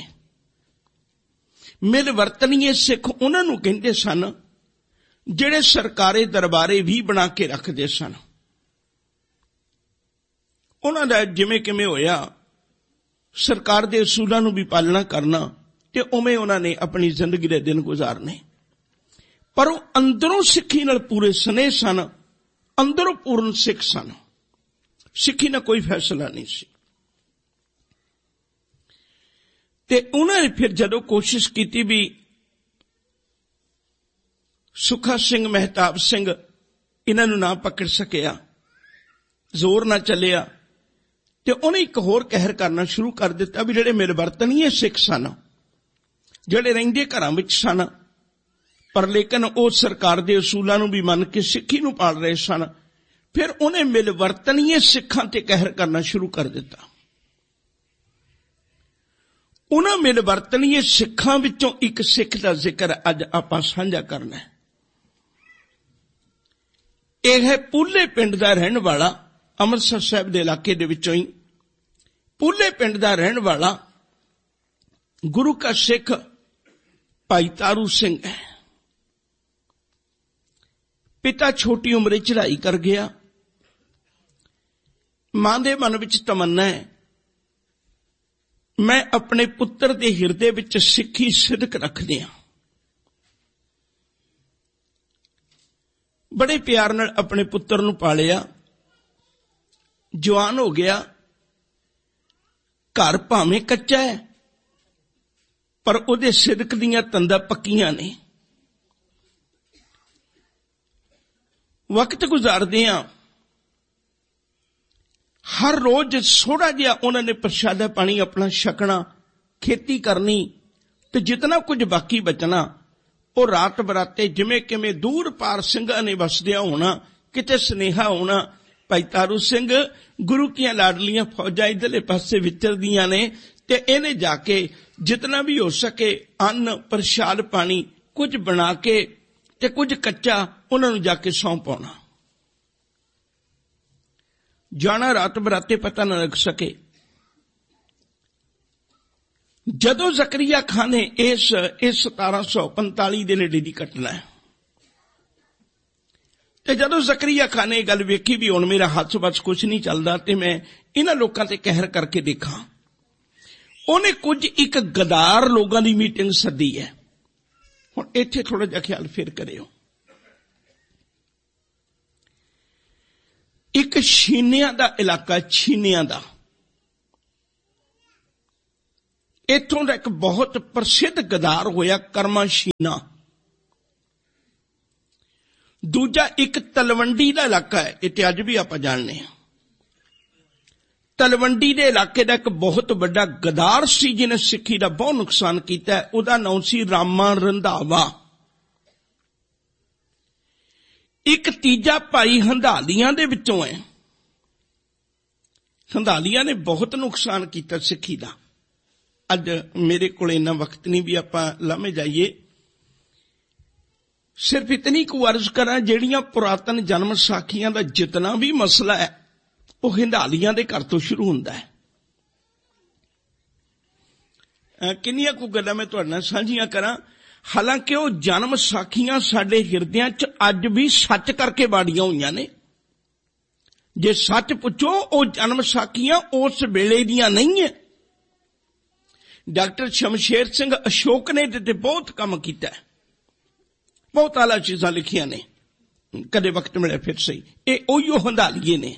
ਮਿਲਵਰਤਣੀਏ ਸਿੱਖ ਉਹਨਾਂ ਨੂੰ ਕਹਿੰਦੇ ਸਨ ਜਿਹੜੇ ਸਰਕਾਰੀ ਦਰਬਾਰੇ ਵੀ ਬਣਾ ਕੇ ਰੱਖਦੇ ਸਨ। ਉਹਨਾਂ ਦਾ ਜਿਵੇਂ ਕਿਵੇਂ ਹੋਇਆ ਸਰਕਾਰ ਦੇ ਅਸੂਲਾਂ ਨੂੰ ਵੀ ਪਾਲਣਾ ਕਰਨਾ, ਤੇ ਉਵੇਂ ਉਹਨਾਂ ਨੇ ਆਪਣੀ ਜ਼ਿੰਦਗੀ ਦੇ ਦਿਨ ਗੁਜ਼ਾਰਨੇ। ਪਰ ਉਹ ਅੰਦਰੋਂ ਸਿੱਖੀ ਨਾਲ ਪੂਰੇ ਸਨੇਹ ਸਨ, ਅੰਦਰੋਂ ਪੂਰਨ ਸਿੱਖ ਸਨ। ਸਿੱਖੀ ਨਾਲ ਕੋਈ ਫੈਸਲਾ ਨਹੀਂ ਸੀ। ਤੇ ਉਹਨਾਂ ਨੇ ਫਿਰ ਜਦੋਂ ਕੋਸ਼ਿਸ਼ ਕੀਤੀ ਵੀ ਸੁਖਾ ਸਿੰਘ, ਮਹਿਤਾਬ ਸਿੰਘ ਇਹਨਾਂ ਨੂੰ ਨਾ ਪਕੜ ਸਕਿਆ, ਜ਼ੋਰ ਨਾ ਚੱਲਿਆ, ਤੇ ਉਹਨੇ ਇੱਕ ਹੋਰ ਕਹਿਰ ਕਰਨਾ ਸ਼ੁਰੂ ਕਰ ਦਿੱਤਾ ਵੀ ਜਿਹੜੇ ਮਿਲਵਰਤਣੀਏ ਸਿੱਖ ਸਨ, ਜਿਹੜੇ ਰਹਿੰਦੇ ਘਰਾਂ ਵਿੱਚ ਸਨ, ਪਰ ਲੇਕਿਨ ਉਹ ਸਰਕਾਰ ਦੇ ਅਸੂਲਾਂ ਨੂੰ ਵੀ ਮੰਨ ਕੇ ਸਿੱਖੀ ਨੂੰ ਪਾਲ ਰਹੇ ਸਨ। ਫਿਰ ਉਹਨੇ ਮਿਲਵਰਤਣੀਏ ਸਿੱਖਾਂ ਤੇ ਕਹਿਰ ਕਰਨਾ ਸ਼ੁਰੂ ਕਰ ਦਿੱਤਾ। ਉਹਨਾਂ ਮਿਲਵਰਤਣੀਏ ਸਿੱਖਾਂ ਵਿੱਚੋਂ ਇੱਕ ਸਿੱਖ ਦਾ ਜ਼ਿਕਰ ਅੱਜ ਆਪਾਂ ਸਾਂਝਾ ਕਰਨਾ ਹੈ। ਇਹ ਹੈ ਪੂਲੇ ਪਿੰਡ ਦਾ ਰਹਿਣ ਵਾਲਾ, ਅੰਮ੍ਰਿਤਸਰ ਸਾਹਿਬ ਦੇ ਇਲਾਕੇ ਦੇ ਵਿੱਚੋਂ ਹੀ ਪੂਲੇ ਪਿੰਡ ਦਾ ਰਹਿਣ ਵਾਲਾ ਗੁਰੂ ਕਾ ਸਿੱਖ ਭਾਈ ਤਾਰੂ ਸਿੰਘ ਹੈ। ਪਿਤਾ ਛੋਟੀ ਉਮਰੇ ਚੜ੍ਹਾਈ ਕਰ ਗਿਆ। ਮਾਂ ਦੇ ਮਨ ਵਿੱਚ ਤਮੰਨਾ ਹੈ, ਮੈਂ ਆਪਣੇ ਪੁੱਤਰ ਦੇ ਹਿਰਦੇ ਵਿੱਚ ਸਿੱਖੀ ਸਿਦਕ ਰੱਖਦੀ ਹਾਂ। ਬੜੇ ਪਿਆਰ ਨਾਲ ਆਪਣੇ ਪੁੱਤਰ ਨੂੰ ਪਾਲਿਆ, ਜਵਾਨ ਹੋ ਗਿਆ। ਘਰ ਭਾਵੇਂ ਕੱਚਾ ਹੈ, ਪਰ ਉਹਦੇ ਸਿਦਕ ਦੀਆਂ ਤੰਦਾਂ ਪੱਕੀਆਂ ਨੇ। ਵਕਤ ਗੁਜ਼ਾਰਦੇ ਆ, ਹਰ ਰੋਜ਼ ਥੋੜਾ ਜਿਹਾ ਉਹਨਾਂ ਨੇ ਪ੍ਰਸ਼ਾਦਾ ਪਾਣੀ ਆਪਣਾ ਛਕਣਾ, ਖੇਤੀ ਕਰਨੀ, ਤੇ ਜਿਤਨਾ ਕੁਝ ਬਾਕੀ ਬਚਣਾ ਉਹ ਰਾਤ ਬਰਾਤੇ ਜਿਵੇਂ ਕਿਵੇਂ ਦੂਰ ਪਾਰ ਸਿੰਘਾਂ ਨੇ ਵਸਦਿਆ ਹੋਣਾ, ਕਿਤੇ ਸੁਨੇਹਾ ਹੋਣਾ, ਭਾਈ ਤਾਰੂ ਸਿੰਘ ਗੁਰੂ ਕੀਆਂ ਲਾਡਲੀਆਂ ਫੌਜਾਂ ਇੱਧਰਲੇ ਪਾਸੇ ਵਿਚਰਦੀਆਂ ਨੇ, ਤੇ ਇਹਨੇ ਜਾ ਕੇ ਜਿਤਨਾ ਵੀ ਹੋ ਸਕੇ ਅੰਨ ਪ੍ਰਸ਼ਾਦ ਪਾਣੀ ਕੁਝ ਬਣਾ ਕੇ ਤੇ ਕੁਝ ਕੱਚਾ ਉਹਨਾਂ ਨੂੰ ਜਾ ਕੇ ਸੌਂਪ ਪਾਉਣਾ। ਜਾਣਾ ਰਾਤ ਬਰਾਤੇ ਪਤਾ ਨਾ ਲੱਗ ਸਕੇ। ਜਦੋਂ ਜ਼ਕਰੀਆ ਖਾਨ ਨੇ ਇਸ 1745 ਦੇ ਨੇੜੇ ਦੀ ਘਟਨਾ ਹੈ, ਤੇ ਜਦੋਂ ਜ਼ਕਰੀਆ ਖਾਨ ਨੇ ਇਹ ਗੱਲ ਵੇਖੀ ਵੀ ਹੁਣ ਮੇਰਾ ਹੱਥ ਬਸ ਕੁਝ ਨਹੀਂ ਚੱਲਦਾ ਤੇ ਮੈਂ ਇਹਨਾਂ ਲੋਕਾਂ ਤੇ ਕਹਿਰ ਕਰਕੇ ਦੇਖਾਂ, ਉਹਨੇ ਕੁਝ ਇੱਕ ਗਦਾਰ ਲੋਕਾਂ ਦੀ ਮੀਟਿੰਗ ਸੱਦੀ ਹੈ। ਹੁਣ ਇੱਥੇ ਥੋੜਾ ਜਿਹਾ ਖਿਆਲ ਫੇਰ ਕਰਿਓ। ਇੱਕ ਛੀਨਿਆਂ ਦਾ ਇਲਾਕਾ, ਛੀਨਿਆਂ ਦਾ, ਇੱਥੋਂ ਦਾ ਇੱਕ ਬਹੁਤ ਪ੍ਰਸਿੱਧ ਗਦਾਰ ਹੋਇਆ ਕਰਮਾ ਛੀਨਾ। ਦੂਜਾ ਇੱਕ ਤਲਵੰਡੀ ਦਾ ਇਲਾਕਾ ਹੈ, ਇਹ ਤੇ ਅੱਜ ਵੀ ਆਪਾਂ ਜਾਣਦੇ ਹਾਂ। ਤਲਵੰਡੀ ਦੇ ਇਲਾਕੇ ਦਾ ਇੱਕ ਬਹੁਤ ਵੱਡਾ ਗਦਾਰ ਸੀ ਜਿਹਨੇ ਸਿੱਖੀ ਦਾ ਬਹੁਤ ਨੁਕਸਾਨ ਕੀਤਾ, ਉਹਦਾ ਨਾਮ ਸੀ ਰਾਮਾ ਰੰਧਾਵਾ। ਇੱਕ ਤੀਜਾ ਭਾਈ ਹੰਧਾਲੀਆਂ ਦੇ ਵਿੱਚੋਂ ਹੈ। ਹੰਧਾਲੀਆਂ ਨੇ ਬਹੁਤ ਨੁਕਸਾਨ ਕੀਤਾ ਸਿੱਖੀ ਦਾ। ਅੱਜ ਮੇਰੇ ਕੋਲ ਇੰਨਾ ਵਕਤ ਨਹੀਂ ਵੀ ਆਪਾਂ ਲਾਮੇ ਜਾਈਏ, ਸਿਰਫ ਇਤਨੀ ਕੁ ਅਰਜ਼ ਕਰਾਂ, ਜਿਹੜੀਆਂ ਪੁਰਾਤਨ ਜਨਮ ਸਾਖੀਆਂ ਦਾ ਜਿਤਨਾ ਵੀ ਮਸਲਾ ਹੈ ਉਹ ਹੰਧਾਲੀਆਂ ਦੇ ਘਰ ਤੋਂ ਸ਼ੁਰੂ ਹੁੰਦਾ ਹੈ। ਕਿੰਨੀਆਂ ਕੁ ਗੱਲਾਂ ਮੈਂ ਤੁਹਾਡੇ ਨਾਲ ਸਾਂਝੀਆਂ ਕਰਾਂ। ਹਾਲਾਂਕਿ ਉਹ ਜਨਮ ਸਾਖੀਆਂ ਸਾਡੇ ਹਿਰਦਿਆਂ 'ਚ ਅੱਜ ਵੀ ਸੱਚ ਕਰਕੇ ਬਾੜੀਆਂ ਹੋਈਆਂ ਨੇ। ਜੇ ਸੱਚ ਪੁੱਛੋ, ਉਹ ਜਨਮ ਸਾਖੀਆਂ ਉਸ ਵੇਲੇ ਦੀਆਂ ਨਹੀਂ ਹੈ। ਡਾਕਟਰ ਸ਼ਮਸ਼ੇਰ ਸਿੰਘ ਅਸ਼ੋਕ ਨੇ ਇਹਦੇ ਤੇ ਬਹੁਤ ਕੰਮ ਕੀਤਾ, ਬਹੁਤ ਆਲਾ ਚੀਜ਼ਾਂ ਲਿਖੀਆਂ ਨੇ। ਕਦੇ ਵਕਤ ਮਿਲਿਆ ਫਿਰ ਸਹੀ। ਇਹ ਉਹੀਓ ਹੰਧਾਲੀਏ ਨੇ।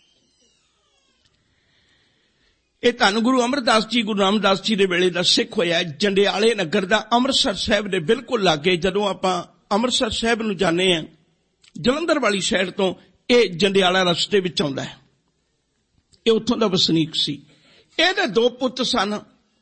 ਇਹ ਧੰਨ ਗੁਰੂ ਅਮਰਦਾਸ ਜੀ, ਗੁਰੂ ਰਾਮਦਾਸ ਜੀ ਦੇ ਵੇਲੇ ਦਾ ਸਿੱਖ ਹੋਇਆ। ਜੰਡਿਆਲੇ ਨਗਰ ਦਾ, ਅੰਮ੍ਰਿਤਸਰ ਸਾਹਿਬ ਦੇ ਬਿਲਕੁਲ ਲਾਗੇ। ਜਦੋਂ ਆਪਾਂ ਅੰਮ੍ਰਿਤਸਰ ਸਾਹਿਬ ਨੂੰ ਜਾਂਦੇ ਹਾਂ ਜਲੰਧਰ ਵਾਲੀ ਸਾਈਡ ਤੋਂ, ਇਹ ਜੰਡਿਆਲਾ ਰਸਤੇ ਵਿੱਚ ਆਉਂਦਾ ਹੈ। ਇਹ ਉੱਥੋਂ ਦਾ ਵਸਨੀਕ ਸੀ। ਇਹਦੇ ਦੋ ਪੁੱਤ ਸਨ,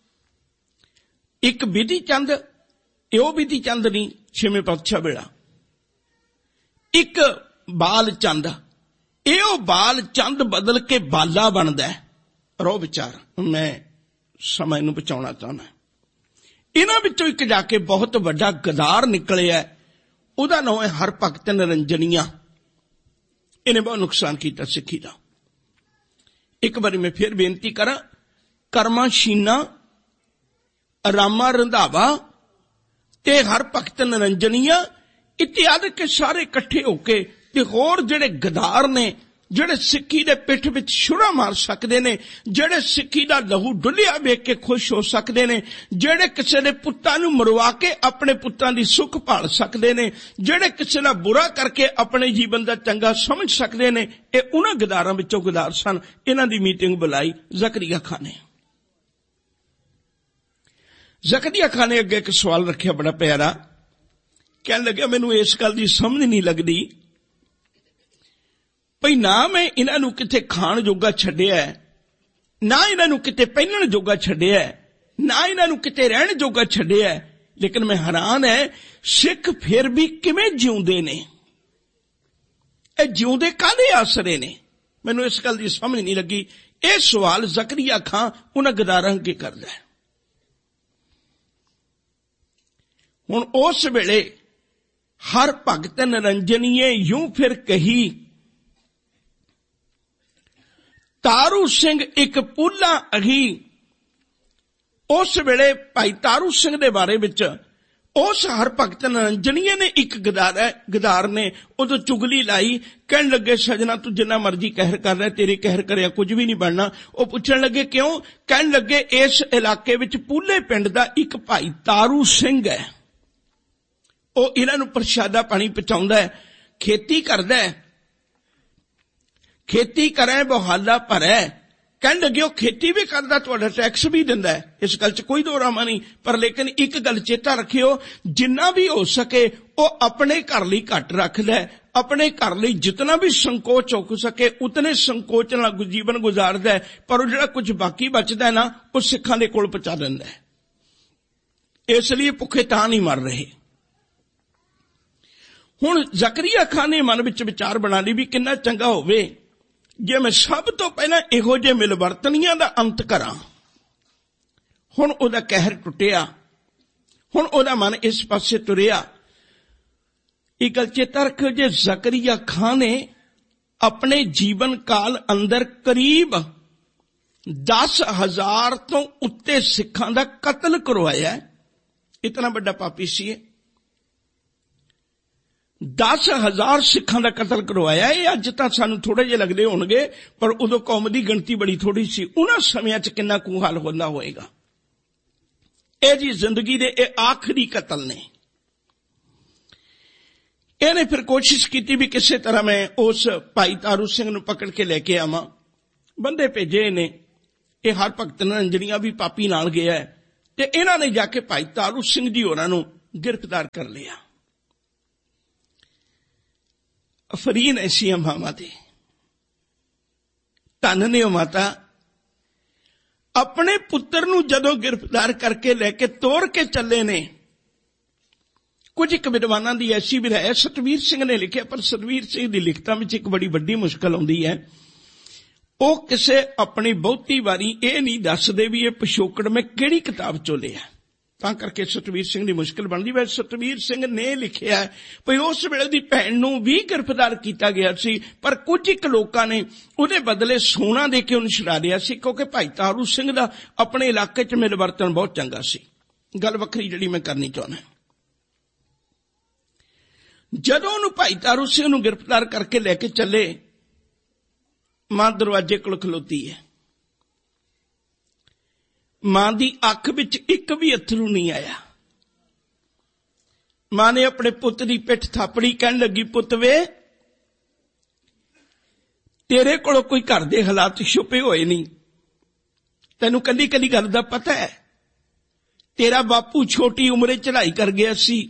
ਇੱਕ ਵਿਧੀ ਚੰਦ, ਇਹ ਉਹ ਵਿਧੀ ਚੰਦ ਨਹੀਂ ਛੇਵੇਂ ਪਾਤਸ਼ਾਹ ਵੇਲਾ, ਇੱਕ ਬਾਲ ਚੰਦ। ਇਹ ਉਹ ਬਾਲ ਚੰਦ ਬਦਲ ਕੇ ਬਾਲਾ ਬਣਦਾ ਹੈ। ਰੋ ਵਿਚਾਰ, ਮੈਂ ਸਮਾਂ ਇਹਨੂੰ ਬਚਾਉਣਾ ਚਾਹੁੰਦਾ। ਇਹਨਾਂ ਵਿੱਚੋਂ ਇੱਕ ਜਾ ਕੇ ਬਹੁਤ ਵੱਡਾ ਗਦਾਰ ਨਿਕਲਿਆ, ਉਹਦਾ ਨਾਮ ਹੈ ਹਰਭਗਤ ਨਿਰੰਜਨੀਆ। ਇਹਨੇ ਬਹੁਤ ਨੁਕਸਾਨ ਕੀਤਾ ਸਿੱਖੀ ਦਾ। ਇੱਕ ਵਾਰੀ ਮੈਂ ਫਿਰ ਬੇਨਤੀ ਕਰਾਂ, ਕਰਮਾ ਛੀਨਾ, ਰਾਮਾ ਰੰਧਾਵਾ ਤੇ ਹਰਭਗਤ ਨਿਰੰਜਨੀਆ ਇਤਿਆਦਿ ਕੇ ਸਾਰੇ ਇਕੱਠੇ ਹੋ ਕੇ, ਤੇ ਹੋਰ ਜਿਹੜੇ ਗਦਾਰ ਨੇ, ਜਿਹੜੇ ਸਿੱਖੀ ਦੇ ਪਿੱਠ ਵਿੱਚ ਛੁਰਾ ਮਾਰ ਸਕਦੇ ਨੇ, ਜਿਹੜੇ ਸਿੱਖੀ ਦਾ ਲਹੂ ਡੁੱਲਿਆ ਵੇਖ ਕੇ ਖੁਸ਼ ਹੋ ਸਕਦੇ ਨੇ, ਜਿਹੜੇ ਕਿਸੇ ਦੇ ਪੁੱਤਾਂ ਨੂੰ ਮਰਵਾ ਕੇ ਆਪਣੇ ਪੁੱਤਾਂ ਦੀ ਸੁੱਖ ਭਾਲ ਸਕਦੇ ਨੇ, ਜਿਹੜੇ ਕਿਸੇ ਦਾ ਬੁਰਾ ਕਰਕੇ ਆਪਣੇ ਜੀਵਨ ਦਾ ਚੰਗਾ ਸਮਝ ਸਕਦੇ ਨੇ, ਇਹ ਉਹਨਾਂ ਗਦਾਰਾਂ ਵਿੱਚੋਂ ਗਦਾਰ ਸਨ। ਇਹਨਾਂ ਦੀ ਮੀਟਿੰਗ ਬੁਲਾਈ ਜ਼ਕਰੀਆ ਖਾਨ ਨੇ। ਜ਼ਕਰੀਆ ਖਾਨ ਨੇ ਅੱਗੇ ਇੱਕ ਸਵਾਲ ਰੱਖਿਆ ਬੜਾ ਪਿਆਰਾ। ਕਹਿਣ ਲੱਗਿਆ, ਮੈਨੂੰ ਇਸ ਗੱਲ ਦੀ ਸਮਝ ਨਹੀਂ ਲੱਗਦੀ ਭਈ, ਨਾ ਮੈਂ ਇਹਨਾਂ ਨੂੰ ਕਿਤੇ ਖਾਣ ਜੋਗਾ ਛੱਡਿਆ, ਨਾ ਇਹਨਾਂ ਨੂੰ ਕਿਤੇ ਪਹਿਨਣ ਜੋਗਾ ਛੱਡਿਆ, ਨਾ ਇਹਨਾਂ ਨੂੰ ਕਿਤੇ ਰਹਿਣ ਜੋਗਾ ਛੱਡਿਆ, ਲੇਕਿਨ ਮੈਂ ਹੈਰਾਨ ਹੈ ਸਿੱਖ ਫਿਰ ਵੀ ਕਿਵੇਂ ਜਿਉਂਦੇ ਨੇ। ਇਹ ਜਿਉਂਦੇ ਕਾਹਦੇ ਆਸਰੇ ਨੇ? ਮੈਨੂੰ ਇਸ ਗੱਲ ਦੀ ਸਮਝ ਨਹੀਂ ਲੱਗੀ। ਇਹ ਸਵਾਲ ਜ਼ਕਰੀਆ ਖਾਨ ਉਹਨਾਂ ਗਦਾਰਾਂ ਅੱਗੇ ਕਰਦਾ ਹੈ। ਹੁਣ ਉਸ ਵੇਲੇ ਹਰਭਗਤ ਨਿਰੰਜਨੀਏ ਯੂੰ ਫਿਰ ਕਹੀ, ਤਾਰੂ ਸਿੰਘ ਇੱਕ ਪੂਲਾ ਅਹੀ। ਉਸ ਵੇਲੇ ਭਾਈ ਤਾਰੂ ਸਿੰਘ ਦੇ ਬਾਰੇ ਵਿੱਚ ਉਸ ਹਰਭਗਤ ਨਿਰੰਜਨੀਏ ਨੇ ਇੱਕ ਗਦਾਰ ਨੇ ਉਦੋਂ ਚੁਗਲੀ ਲਾਈ। ਕਹਿਣ ਲੱਗੇ, ਸਜਣਾ ਤੂੰ ਜਿੰਨਾ ਮਰਜ਼ੀ ਕਹਿਰ ਕਰ ਰਿਹਾ, ਤੇਰੇ ਕਹਿਰ ਕਰਿਆ ਕੁਝ ਵੀ ਨਹੀਂ ਬਣਨਾ। ਉਹ ਪੁੱਛਣ ਲੱਗੇ ਕਿਉਂ? ਕਹਿਣ ਲੱਗੇ, ਇਸ ਇਲਾਕੇ ਵਿੱਚ ਪੂਲੇ ਪਿੰਡ ਦਾ ਇੱਕ ਭਾਈ ਤਾਰੂ ਸਿੰਘ ਹੈ, ਉਹ ਇਹਨਾਂ ਨੂੰ ਪ੍ਰਸ਼ਾਦਾ ਪਾਣੀ ਪਹੁੰਚਾਉਂਦਾ ਹੈ, ਖੇਤੀ ਕਰਦਾ ਹੈ, ਖੇਤੀ ਕਰੇ ਬਹਾਲਾ ਭਰੇ। ਕਹਿਣ ਲੱਗੇ, ਉਹ ਖੇਤੀ ਵੀ ਕਰਦਾ, ਤੁਹਾਡਾ ਟੈਕਸ ਵੀ ਦਿੰਦਾ ਹੈ, ਇਸ ਗੱਲ 'ਚ ਕੋਈ ਦੋ ਰਾਮਾ ਨਹੀਂ। ਪਰ ਲੇਕਿਨ ਇੱਕ ਗੱਲ ਚੇਤਾ ਰੱਖਿਓ, ਜਿੰਨਾ ਵੀ ਹੋ ਸਕੇ ਉਹ ਆਪਣੇ ਘਰ ਲਈ ਘੱਟ ਰੱਖਦਾ, ਆਪਣੇ ਘਰ ਲਈ ਜਿਤਨਾ ਵੀ ਸੰਕੋਚ ਹੋ ਸਕੇ ਉਤਨੇ ਸੰਕੋਚ ਨਾਲ ਜੀਵਨ ਗੁਜ਼ਾਰਦਾ ਹੈ। ਪਰ ਉਹ ਜਿਹੜਾ ਕੁਝ ਬਾਕੀ ਬਚਦਾ ਨਾ, ਉਹ ਸਿੱਖਾਂ ਦੇ ਕੋਲ ਪਹੁੰਚਾ ਦਿੰਦਾ ਹੈ। ਇਸ ਲਈ ਭੁੱਖੇ ਤਾਂ ਨਹੀਂ ਮਰ ਰਹੇ। ਹੁਣ ਜ਼ਕਰੀਆ ਖਾਨ ਨੇ ਮਨ ਵਿੱਚ ਵਿਚਾਰ ਬਣਾ ਲਈ ਵੀ ਕਿੰਨਾ ਚੰਗਾ ਹੋਵੇ ਜੇ ਮੈਂ ਸਭ ਤੋਂ ਪਹਿਲਾਂ ਇਹੋ ਜਿਹੇ ਮਿਲਵਰਤਨੀਆਂ ਦਾ ਅੰਤ ਕਰਾਂ। ਹੁਣ ਉਹਦਾ ਕਹਿਰ ਟੁੱਟਿਆ, ਹੁਣ ਉਹਦਾ ਮਨ ਇਸ ਪਾਸੇ ਤੁਰਿਆ। ਇਹ ਗੱਲ ਚੇਤਾ ਰੱਖੋ, ਜੇ ਜ਼ਕਰੀਆ ਖਾਨ ਨੇ ਆਪਣੇ ਜੀਵਨ ਕਾਲ ਅੰਦਰ ਕਰੀਬ 10,000 ਤੋਂ ਉੱਤੇ ਸਿੱਖਾਂ ਦਾ ਕਤਲ ਕਰਵਾਇਆ, ਇਤਨਾ ਵੱਡਾ ਪਾਪੀ ਸੀ। 10,000 ਸਿੱਖਾਂ ਦਾ ਕਤਲ ਕਰਵਾਇਆ। ਇਹ ਅੱਜ ਤਾਂ ਸਾਨੂੰ ਥੋੜੇ ਜਿਹੇ ਲੱਗਦੇ ਹੋਣਗੇ, ਪਰ ਉਦੋਂ ਕੌਮ ਦੀ ਗਿਣਤੀ ਬੜੀ ਥੋੜੀ ਸੀ। ਉਹਨਾਂ ਸਮਿਆਂ 'ਚ ਕਿੰਨਾ ਕੁ ਹਾਲ ਹੁੰਦਾ ਹੋਏਗਾ। ਇਹ ਜੀ ਜ਼ਿੰਦਗੀ ਦੇ ਇਹ ਆਖਰੀ ਕਤਲ ਨੇ। ਇਹਨੇ ਫਿਰ ਕੋਸ਼ਿਸ਼ ਕੀਤੀ ਵੀ ਕਿਸੇ ਤਰ੍ਹਾਂ ਮੈਂ ਉਸ ਭਾਈ ਤਾਰੂ ਸਿੰਘ ਨੂੰ ਪਕੜ ਕੇ ਲੈ ਕੇ ਆਵਾਂ। ਬੰਦੇ ਭੇਜੇ ਨੇ, ਇਹ ਹਰਭਗਤ ਨਿਰੰਜਨੀਆ ਵੀ ਪਾਪੀ ਨਾਲ ਗਿਆ ਤੇ ਇਹਨਾਂ ਨੇ ਜਾ ਕੇ ਭਾਈ ਤਾਰੂ ਸਿੰਘ ਜੀ ਹੋਰਾਂ ਨੂੰ ਗ੍ਰਿਫਤਾਰ ਕਰ ਲਿਆ। ਅਫਰੀਨ ਐਸੀਆਂ ਮਾਵਾਂ ਦੇ, ਧੰਨ ਨੇ ਉਹ ਮਾਤਾ। ਆਪਣੇ ਪੁੱਤਰ ਨੂੰ ਜਦੋਂ ਗ੍ਰਿਫਤਾਰ ਕਰਕੇ ਲੈ ਕੇ ਤੋੜ ਕੇ ਚੱਲੇ ਨੇ, ਕੁਝ ਇੱਕ ਵਿਦਵਾਨਾਂ ਦੀ ਐਸੀ ਵੀ ਹੈ, ਸਤਵੀਰ ਸਿੰਘ ਨੇ ਲਿਖਿਆ, ਪਰ ਸਤਵੀਰ ਸਿੰਘ ਦੀ ਲਿਖਤਾਂ ਵਿੱਚ ਇੱਕ ਬੜੀ ਵੱਡੀ ਮੁਸ਼ਕਲ ਆਉਂਦੀ ਹੈ। ਉਹ ਕਿਸੇ ਆਪਣੀ ਬਹੁਤੀ ਵਾਰੀ ਇਹ ਨਹੀਂ ਦੱਸਦੇ ਵੀ ਇਹ ਪਿਛੋਕੜ ਮੈਂ ਕਿਹੜੀ ਕਿਤਾਬ ਚੋਂ ਲਿਆ, ਤਾਂ ਕਰਕੇ ਸਤਵੀਰ ਸਿੰਘ ਦੀ ਮੁਸ਼ਕਲ ਬਣਦੀ। ਵੈਸੇ ਸਤਵੀਰ ਸਿੰਘ ਨੇ ਲਿਖਿਆ ਭਈ ਉਸ ਵੇਲੇ ਦੀ ਭੈਣ ਨੂੰ ਵੀ ਗ੍ਰਿਫਤਾਰ ਕੀਤਾ ਗਿਆ ਸੀ, ਪਰ ਕੁਝ ਇੱਕ ਲੋਕਾਂ ਨੇ ਉਹਦੇ ਬਦਲੇ ਸੋਨਾ ਦੇ ਕੇ ਉਹਨੂੰ ਛੁਡਾ ਲਿਆ ਸੀ, ਕਿਉਂਕਿ ਭਾਈ ਤਾਰੂ ਸਿੰਘ ਦਾ ਆਪਣੇ ਇਲਾਕੇ 'ਚ ਮਿਲਵਰਤਨ ਬਹੁਤ ਚੰਗਾ ਸੀ। ਗੱਲ ਵੱਖਰੀ ਜਿਹੜੀ ਮੈਂ ਕਰਨੀ ਚਾਹੁੰਦਾ, ਜਦੋਂ ਉਹਨੂੰ ਭਾਈ ਤਾਰੂ ਸਿੰਘ ਨੂੰ ਗ੍ਰਿਫਤਾਰ ਕਰਕੇ ਲੈ ਕੇ ਚੱਲੇ, ਮਾਂ ਦਰਵਾਜ਼ੇ ਕੋਲ ਖਲੋਤੀ ਹੈ। ਮਾਂ ਦੀ ਅੱਖ ਵਿੱਚ ਇੱਕ ਵੀ ਅੱਥਰੂ ਨਹੀਂ ਆਇਆ। ਮਾਂ ਨੇ ਆਪਣੇ ਪੁੱਤ ਦੀ ਪਿੱਠ ਥਾਪੜੀ, ਕਹਿਣ ਲੱਗੀ, ਪੁੱਤ ਵੇ, ਤੇਰੇ ਕੋਲੋਂ ਕੋਈ ਘਰ ਦੇ ਹਾਲਾਤ ਛੁਪੇ ਹੋਏ ਨਹੀਂ, ਤੈਨੂੰ ਕੱਲੀ ਕੱਲੀ ਗੱਲ ਦਾ ਪਤਾ ਹੈ। ਤੇਰਾ ਬਾਪੂ ਛੋਟੀ ਉਮਰੇ ਚੜ੍ਹਾਈ ਕਰ ਗਿਆ ਸੀ,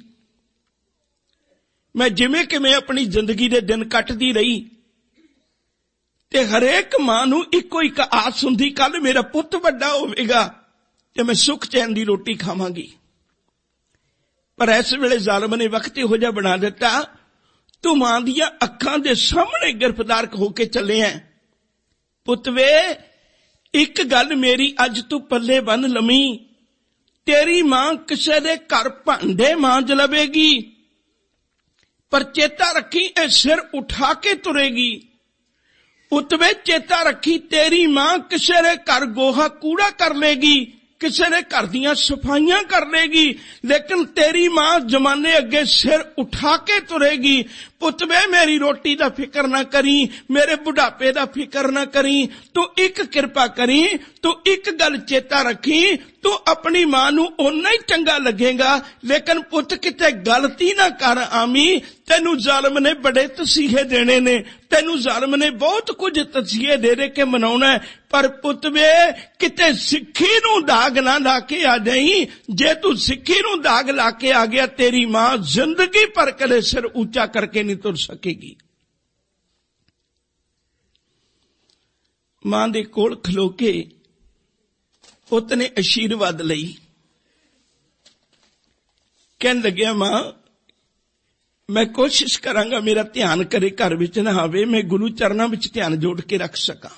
ਮੈਂ ਜਿਵੇਂ ਕਿਵੇਂ ਆਪਣੀ ਜ਼ਿੰਦਗੀ ਦੇ ਦਿਨ ਕੱਟਦੀ ਰਹੀ, ਤੇ ਹਰੇਕ ਮਾਂ ਨੂੰ ਇੱਕੋ ਇੱਕ ਆਸ ਹੁੰਦੀ, ਕੱਲ ਮੇਰਾ ਪੁੱਤ ਵੱਡਾ ਹੋਵੇਗਾ ਤੇ ਮੈਂ ਸੁੱਖ ਚੈਨ ਦੀ ਰੋਟੀ ਖਾਵਾਂਗੀ। ਪਰ ਇਸ ਵੇਲੇ ਜ਼ਾਲਮ ਨੇ ਵਕਤ ਇਹੋ ਜਿਹਾ ਬਣਾ ਦਿੱਤਾ, ਤੂੰ ਮਾਂ ਦੀਆਂ ਅੱਖਾਂ ਦੇ ਸਾਹਮਣੇ ਗ੍ਰਿਫਤਾਰ ਹੋ ਕੇ ਚੱਲੇ ਹੈ। ਪੁੱਤ ਵੇ, ਇੱਕ ਗੱਲ ਮੇਰੀ ਅੱਜ ਤੂੰ ਪੱਲੇ ਬੰਨ ਲਵੀਂ, ਤੇਰੀ ਮਾਂ ਕਿਸੇ ਦੇ ਘਰ ਭਾਂਡੇ ਮਾਂਜ ਲਵੇਗੀ, ਪਰ ਚੇਤਾ ਰੱਖੀ ਇਹ ਸਿਰ ਉਠਾ ਕੇ ਤੁਰੇਗੀ। ਪੁੱਤ ਵੇ, ਚੇਤਾ ਰੱਖੀ, ਤੇਰੀ ਮਾਂ ਕਿਸੇ ਦੇ ਘਰ ਗੋਹਾ ਕੂੜਾ ਕਰ ਲੇਗੀ, ਕਿਸੇ ਦੇ ਘਰ ਦੀਆਂ ਸਫਾਈਆਂ ਕਰ ਲੇਗੀ, ਲੇਕਿਨ ਤੇਰੀ ਮਾਂ ਜ਼ਮਾਨੇ ਅੱਗੇ ਸਿਰ ਉਠਾ ਕੇ ਤੁਰੇਗੀ। ਪੁੱਤ ਵੇ, ਮੇਰੀ ਰੋਟੀ ਦਾ ਫਿਕਰ ਨਾ ਕਰੀ, ਮੇਰੇ ਬੁਢਾਪੇ ਦਾ ਫਿਕਰ ਨਾ ਕਰੀ, ਤੂੰ ਇੱਕ ਕਿਰਪਾ ਕਰੀ, ਤੂੰ ਇੱਕ ਗੱਲ ਚੇਤਾ ਰੱਖੀ, ਤੂੰ ਆਪਣੀ ਮਾਂ ਨੂੰ ਓਨਾ ਹੀ ਚੰਗਾ ਲੱਗੇਗਾ, ਲੇਕਿਨ ਪੁੱਤ ਕਿਤੇ ਗਲਤੀ ਨਾ ਕਰ ਆਵੀਂ, ਤੈਨੂੰ ਜ਼ਾਲਮ ਨੇ ਬੜੇ ਤਸੀਹੇ ਦੇਣੇ ਨੇ, ਤੈਨੂੰ ਜ਼ਾਲਮ ਨੇ ਬਹੁਤ ਕੁਝ ਤਸੀਹੇ ਦੇ ਦੇ ਕੇ ਮਨਾਉਣਾ, ਪਰ ਪੁੱਤ ਵੇ, ਕਿਤੇ ਸਿੱਖੀ ਨੂੰ ਦਾਗ ਨਾ ਲਾ ਕੇ ਆ ਜਾਈਂ। ਜੇ ਤੂੰ ਸਿੱਖੀ ਨੂੰ ਦਾਗ ਲਾ ਕੇ ਆ ਗਿਆ, ਤੇਰੀ ਮਾਂ ਜ਼ਿੰਦਗੀ ਭਰ ਕਦੇ ਸਿਰ ਉੱਚਾ ਕਰਕੇ ਨਹੀਂ ਤੁਰ ਸਕੇਗੀ। ਮਾਂ ਦੇ ਕੋਲ ਖਲੋ ਕੇ ਪੁੱਤ ਨੇ ਅਸ਼ੀਰਵਾਦ ਲਈ, ਕਹਿਣ ਲੱਗਿਆ, ਮਾਂ, ਮੈਂ ਕੋਸ਼ਿਸ਼ ਕਰਾਂਗਾ ਮੇਰਾ ਧਿਆਨ ਕਰੇ ਘਰ ਵਿੱਚ ਨਾ ਆਵੇ, ਮੈਂ ਗੁਰੂ ਚਰਨਾਂ ਵਿੱਚ ਧਿਆਨ ਜੋੜ ਕੇ ਰੱਖ ਸਕਾਂ।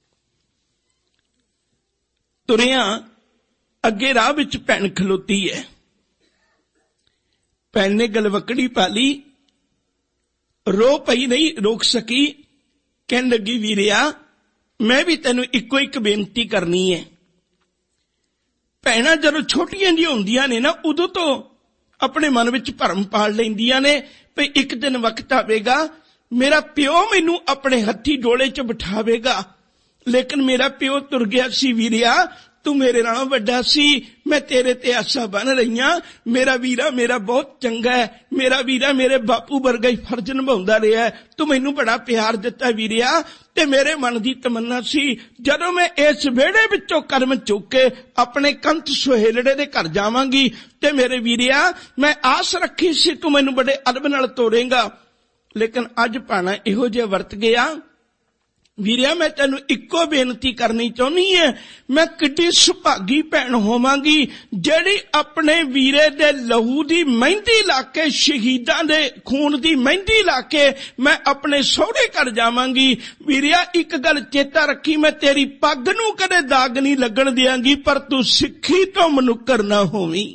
ਤੁਰਿਆ ਅੱਗੇ ਰਾਹ ਵਿੱਚ ਭੈਣ ਖਲੋਤੀ ਹੈ। ਭੈਣ ਨੇ ਗਲਵਕੜੀ ਪਾ ਲਈ, ਰੋ ਪਈ, ਨਹੀਂ ਰੋਕ ਸਕੀ, ਕਹਿਣ ਲੱਗੀ, ਵੀਰਿਆ, ਮੈਂ ਵੀ ਤੈਨੂੰ ਇੱਕੋ ਇੱਕ ਬੇਨਤੀ ਕਰਨੀ ਹੈ। ਭੈਣਾਂ ਜਦੋਂ ਛੋਟੀਆਂ ਜਿਹੀਆਂ ਹੁੰਦੀਆਂ ਨੇ ਨਾ, ਉਦੋਂ ਤੋਂ ਆਪਣੇ ਮਨ ਵਿੱਚ ਭਰਮ ਪਾਲ ਲੈਂਦੀਆਂ ਨੇ ਵੀ ਇੱਕ ਦਿਨ ਵਕਤ ਆਵੇਗਾ, ਮੇਰਾ ਪਿਓ ਮੈਨੂੰ ਆਪਣੇ ਹੱਥੀ ਡੋਲੇ 'ਚ ਬਿਠਾਵੇਗਾ, ਲੇਕਿਨ ਮੇਰਾ ਪਿਓ ਤੁਰ ਗਿਆ ਸੀ। ਵੀਰਿਆ, ਤੂੰ ਮੇਰੇ ਨਾਲੋਂ ਵੱਡਾ ਸੀ, ਮੈਂ ਤੇਰੇ ਤੇ ਆਸਾਂ ਬੰਨ ਰਹੀਆਂ। ਮੇਰਾ ਵੀਰਾ ਮੇਰਾ ਬਹੁਤ ਚੰਗਾ ਹੈ, ਮੇਰਾ ਵੀਰਾ ਮੇਰੇ ਬਾਪੂ ਵਰਗਾ ਹੀ ਫਰਜ਼ ਨਿਭਾਉਂਦਾ ਰਿਹਾ, ਤੂੰ ਮੈਨੂੰ ਬੜਾ ਪਿਆਰ ਦਿੱਤਾ ਵੀਰਿਆ। ਤੇ ਮੇਰੇ ਮਨ ਦੀ ਤਮੰਨਾ ਸੀ, ਜਦੋਂ ਮੈਂ ਇਸ ਵਿਹੜੇ ਵਿੱਚੋਂ ਕਰਮ ਚੁੱਕ ਕੇ ਆਪਣੇ ਕੰਤ ਸੁਹੇਲੜੇ ਦੇ ਘਰ ਜਾਵਾਂਗੀ, ਤੇ ਮੇਰੇ ਵੀਰਿਆ, ਮੈਂ ਆਸ ਰੱਖੀ ਸੀ ਤੂੰ ਮੈਨੂੰ ਬੜੇ ਅਦਬ ਨਾਲ ਤੋਰੇਂਗਾ, ਲੇਕਿਨ ਅੱਜ ਭਾਣਾ ਇਹੋ ਜਿਹਾ ਵਰਤ ਗਿਆ। ਵੀਰਿਆ, ਮੈਂ ਤੈਨੂੰ ਇੱਕੋ ਬੇਨਤੀ ਕਰਨੀ ਚਾਹੁੰਦੀ ਹੈ, ਮੈਂ ਕਿੱਡੀ ਸੁਭਾਗੀ ਭੈਣ ਹੋਵਾਂਗੀ ਜਿਹੜੀ ਆਪਣੇ ਵੀਰੇ ਦੇ ਲਹੂ ਦੀ ਮਹਿੰਦੀ ਲਾ ਕੇ, ਸ਼ਹੀਦਾਂ ਦੇ ਖੂਨ ਦੀ ਮਹਿੰਦੀ ਲਾ ਕੇ ਮੈਂ ਆਪਣੇ ਸਹੁਰੇ ਘਰ ਜਾਵਾਂਗੀ। ਵੀਰਿਆ, ਇੱਕ ਗੱਲ ਚੇਤਾ ਰੱਖੀ, ਮੈਂ ਤੇਰੀ ਪੱਗ ਨੂੰ ਕਦੇ ਦਾਗ ਨਹੀਂ ਲੱਗਣ ਦਿਆਂਗੀ, ਪਰ ਤੂੰ ਸਿੱਖੀ ਤੋਂ ਮਨੁੱਕਰ ਨਾ ਹੋਵੀਂ।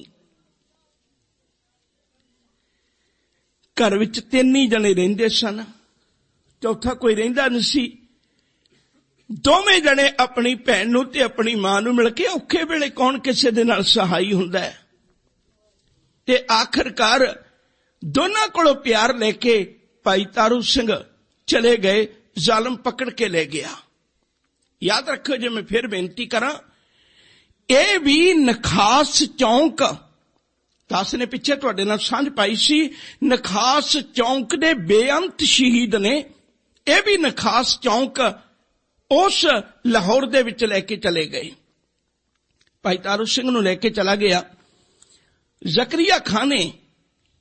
ਘਰ ਵਿੱਚ 3 ਹੀ ਜਣੇ ਰਹਿੰਦੇ ਸਨ, ਚੌਥਾ ਕੋਈ ਰਹਿੰਦਾ ਨਹੀਂ ਸੀ। ਦੋਵੇਂ ਜਣੇ ਆਪਣੀ ਭੈਣ ਨੂੰ ਤੇ ਆਪਣੀ ਮਾਂ ਨੂੰ ਮਿਲ ਕੇ ਔਖੇ ਵੇਲੇ ਕੌਣ ਕਿਸੇ ਦੇ ਨਾਲ ਸਹਾਈ ਹੁੰਦਾ ਹੈ, ਤੇ ਆਖਰਕਾਰ ਦੋਨਾਂ ਕੋਲੋਂ ਪਿਆਰ ਲੈ ਕੇ ਭਾਈ ਤਾਰੂ ਸਿੰਘ ਚਲੇ ਗਏ, ਜ਼ਾਲਮ ਪਕੜ ਕੇ ਲੈ ਗਿਆ। ਯਾਦ ਰੱਖੋ, ਜੇ ਮੈਂ ਫਿਰ ਬੇਨਤੀ ਕਰਾਂ, ਇਹ ਵੀ ਨਖਾਸ ਚੌਂਕ ਦਾਸ ਨੇ ਪਿੱਛੇ ਤੁਹਾਡੇ ਨਾਲ ਸਾਂਝ ਪਾਈ ਸੀ, ਨਖਾਸ ਚੌਂਕ ਦੇ ਬੇਅੰਤ ਸ਼ਹੀਦ ਨੇ। ਇਹ ਵੀ ਨਖਾਸ ਚੌਂਕ ਉਸ ਲਾਹੌਰ ਦੇ ਵਿੱਚ ਲੈ ਕੇ ਚਲੇ ਗਏ। ਭਾਈ ਤਾਰੂ ਸਿੰਘ ਨੂੰ ਲੈ ਕੇ ਚਲਾ ਗਿਆ। ਜ਼ਕਰੀਆ ਖਾਂ ਨੇ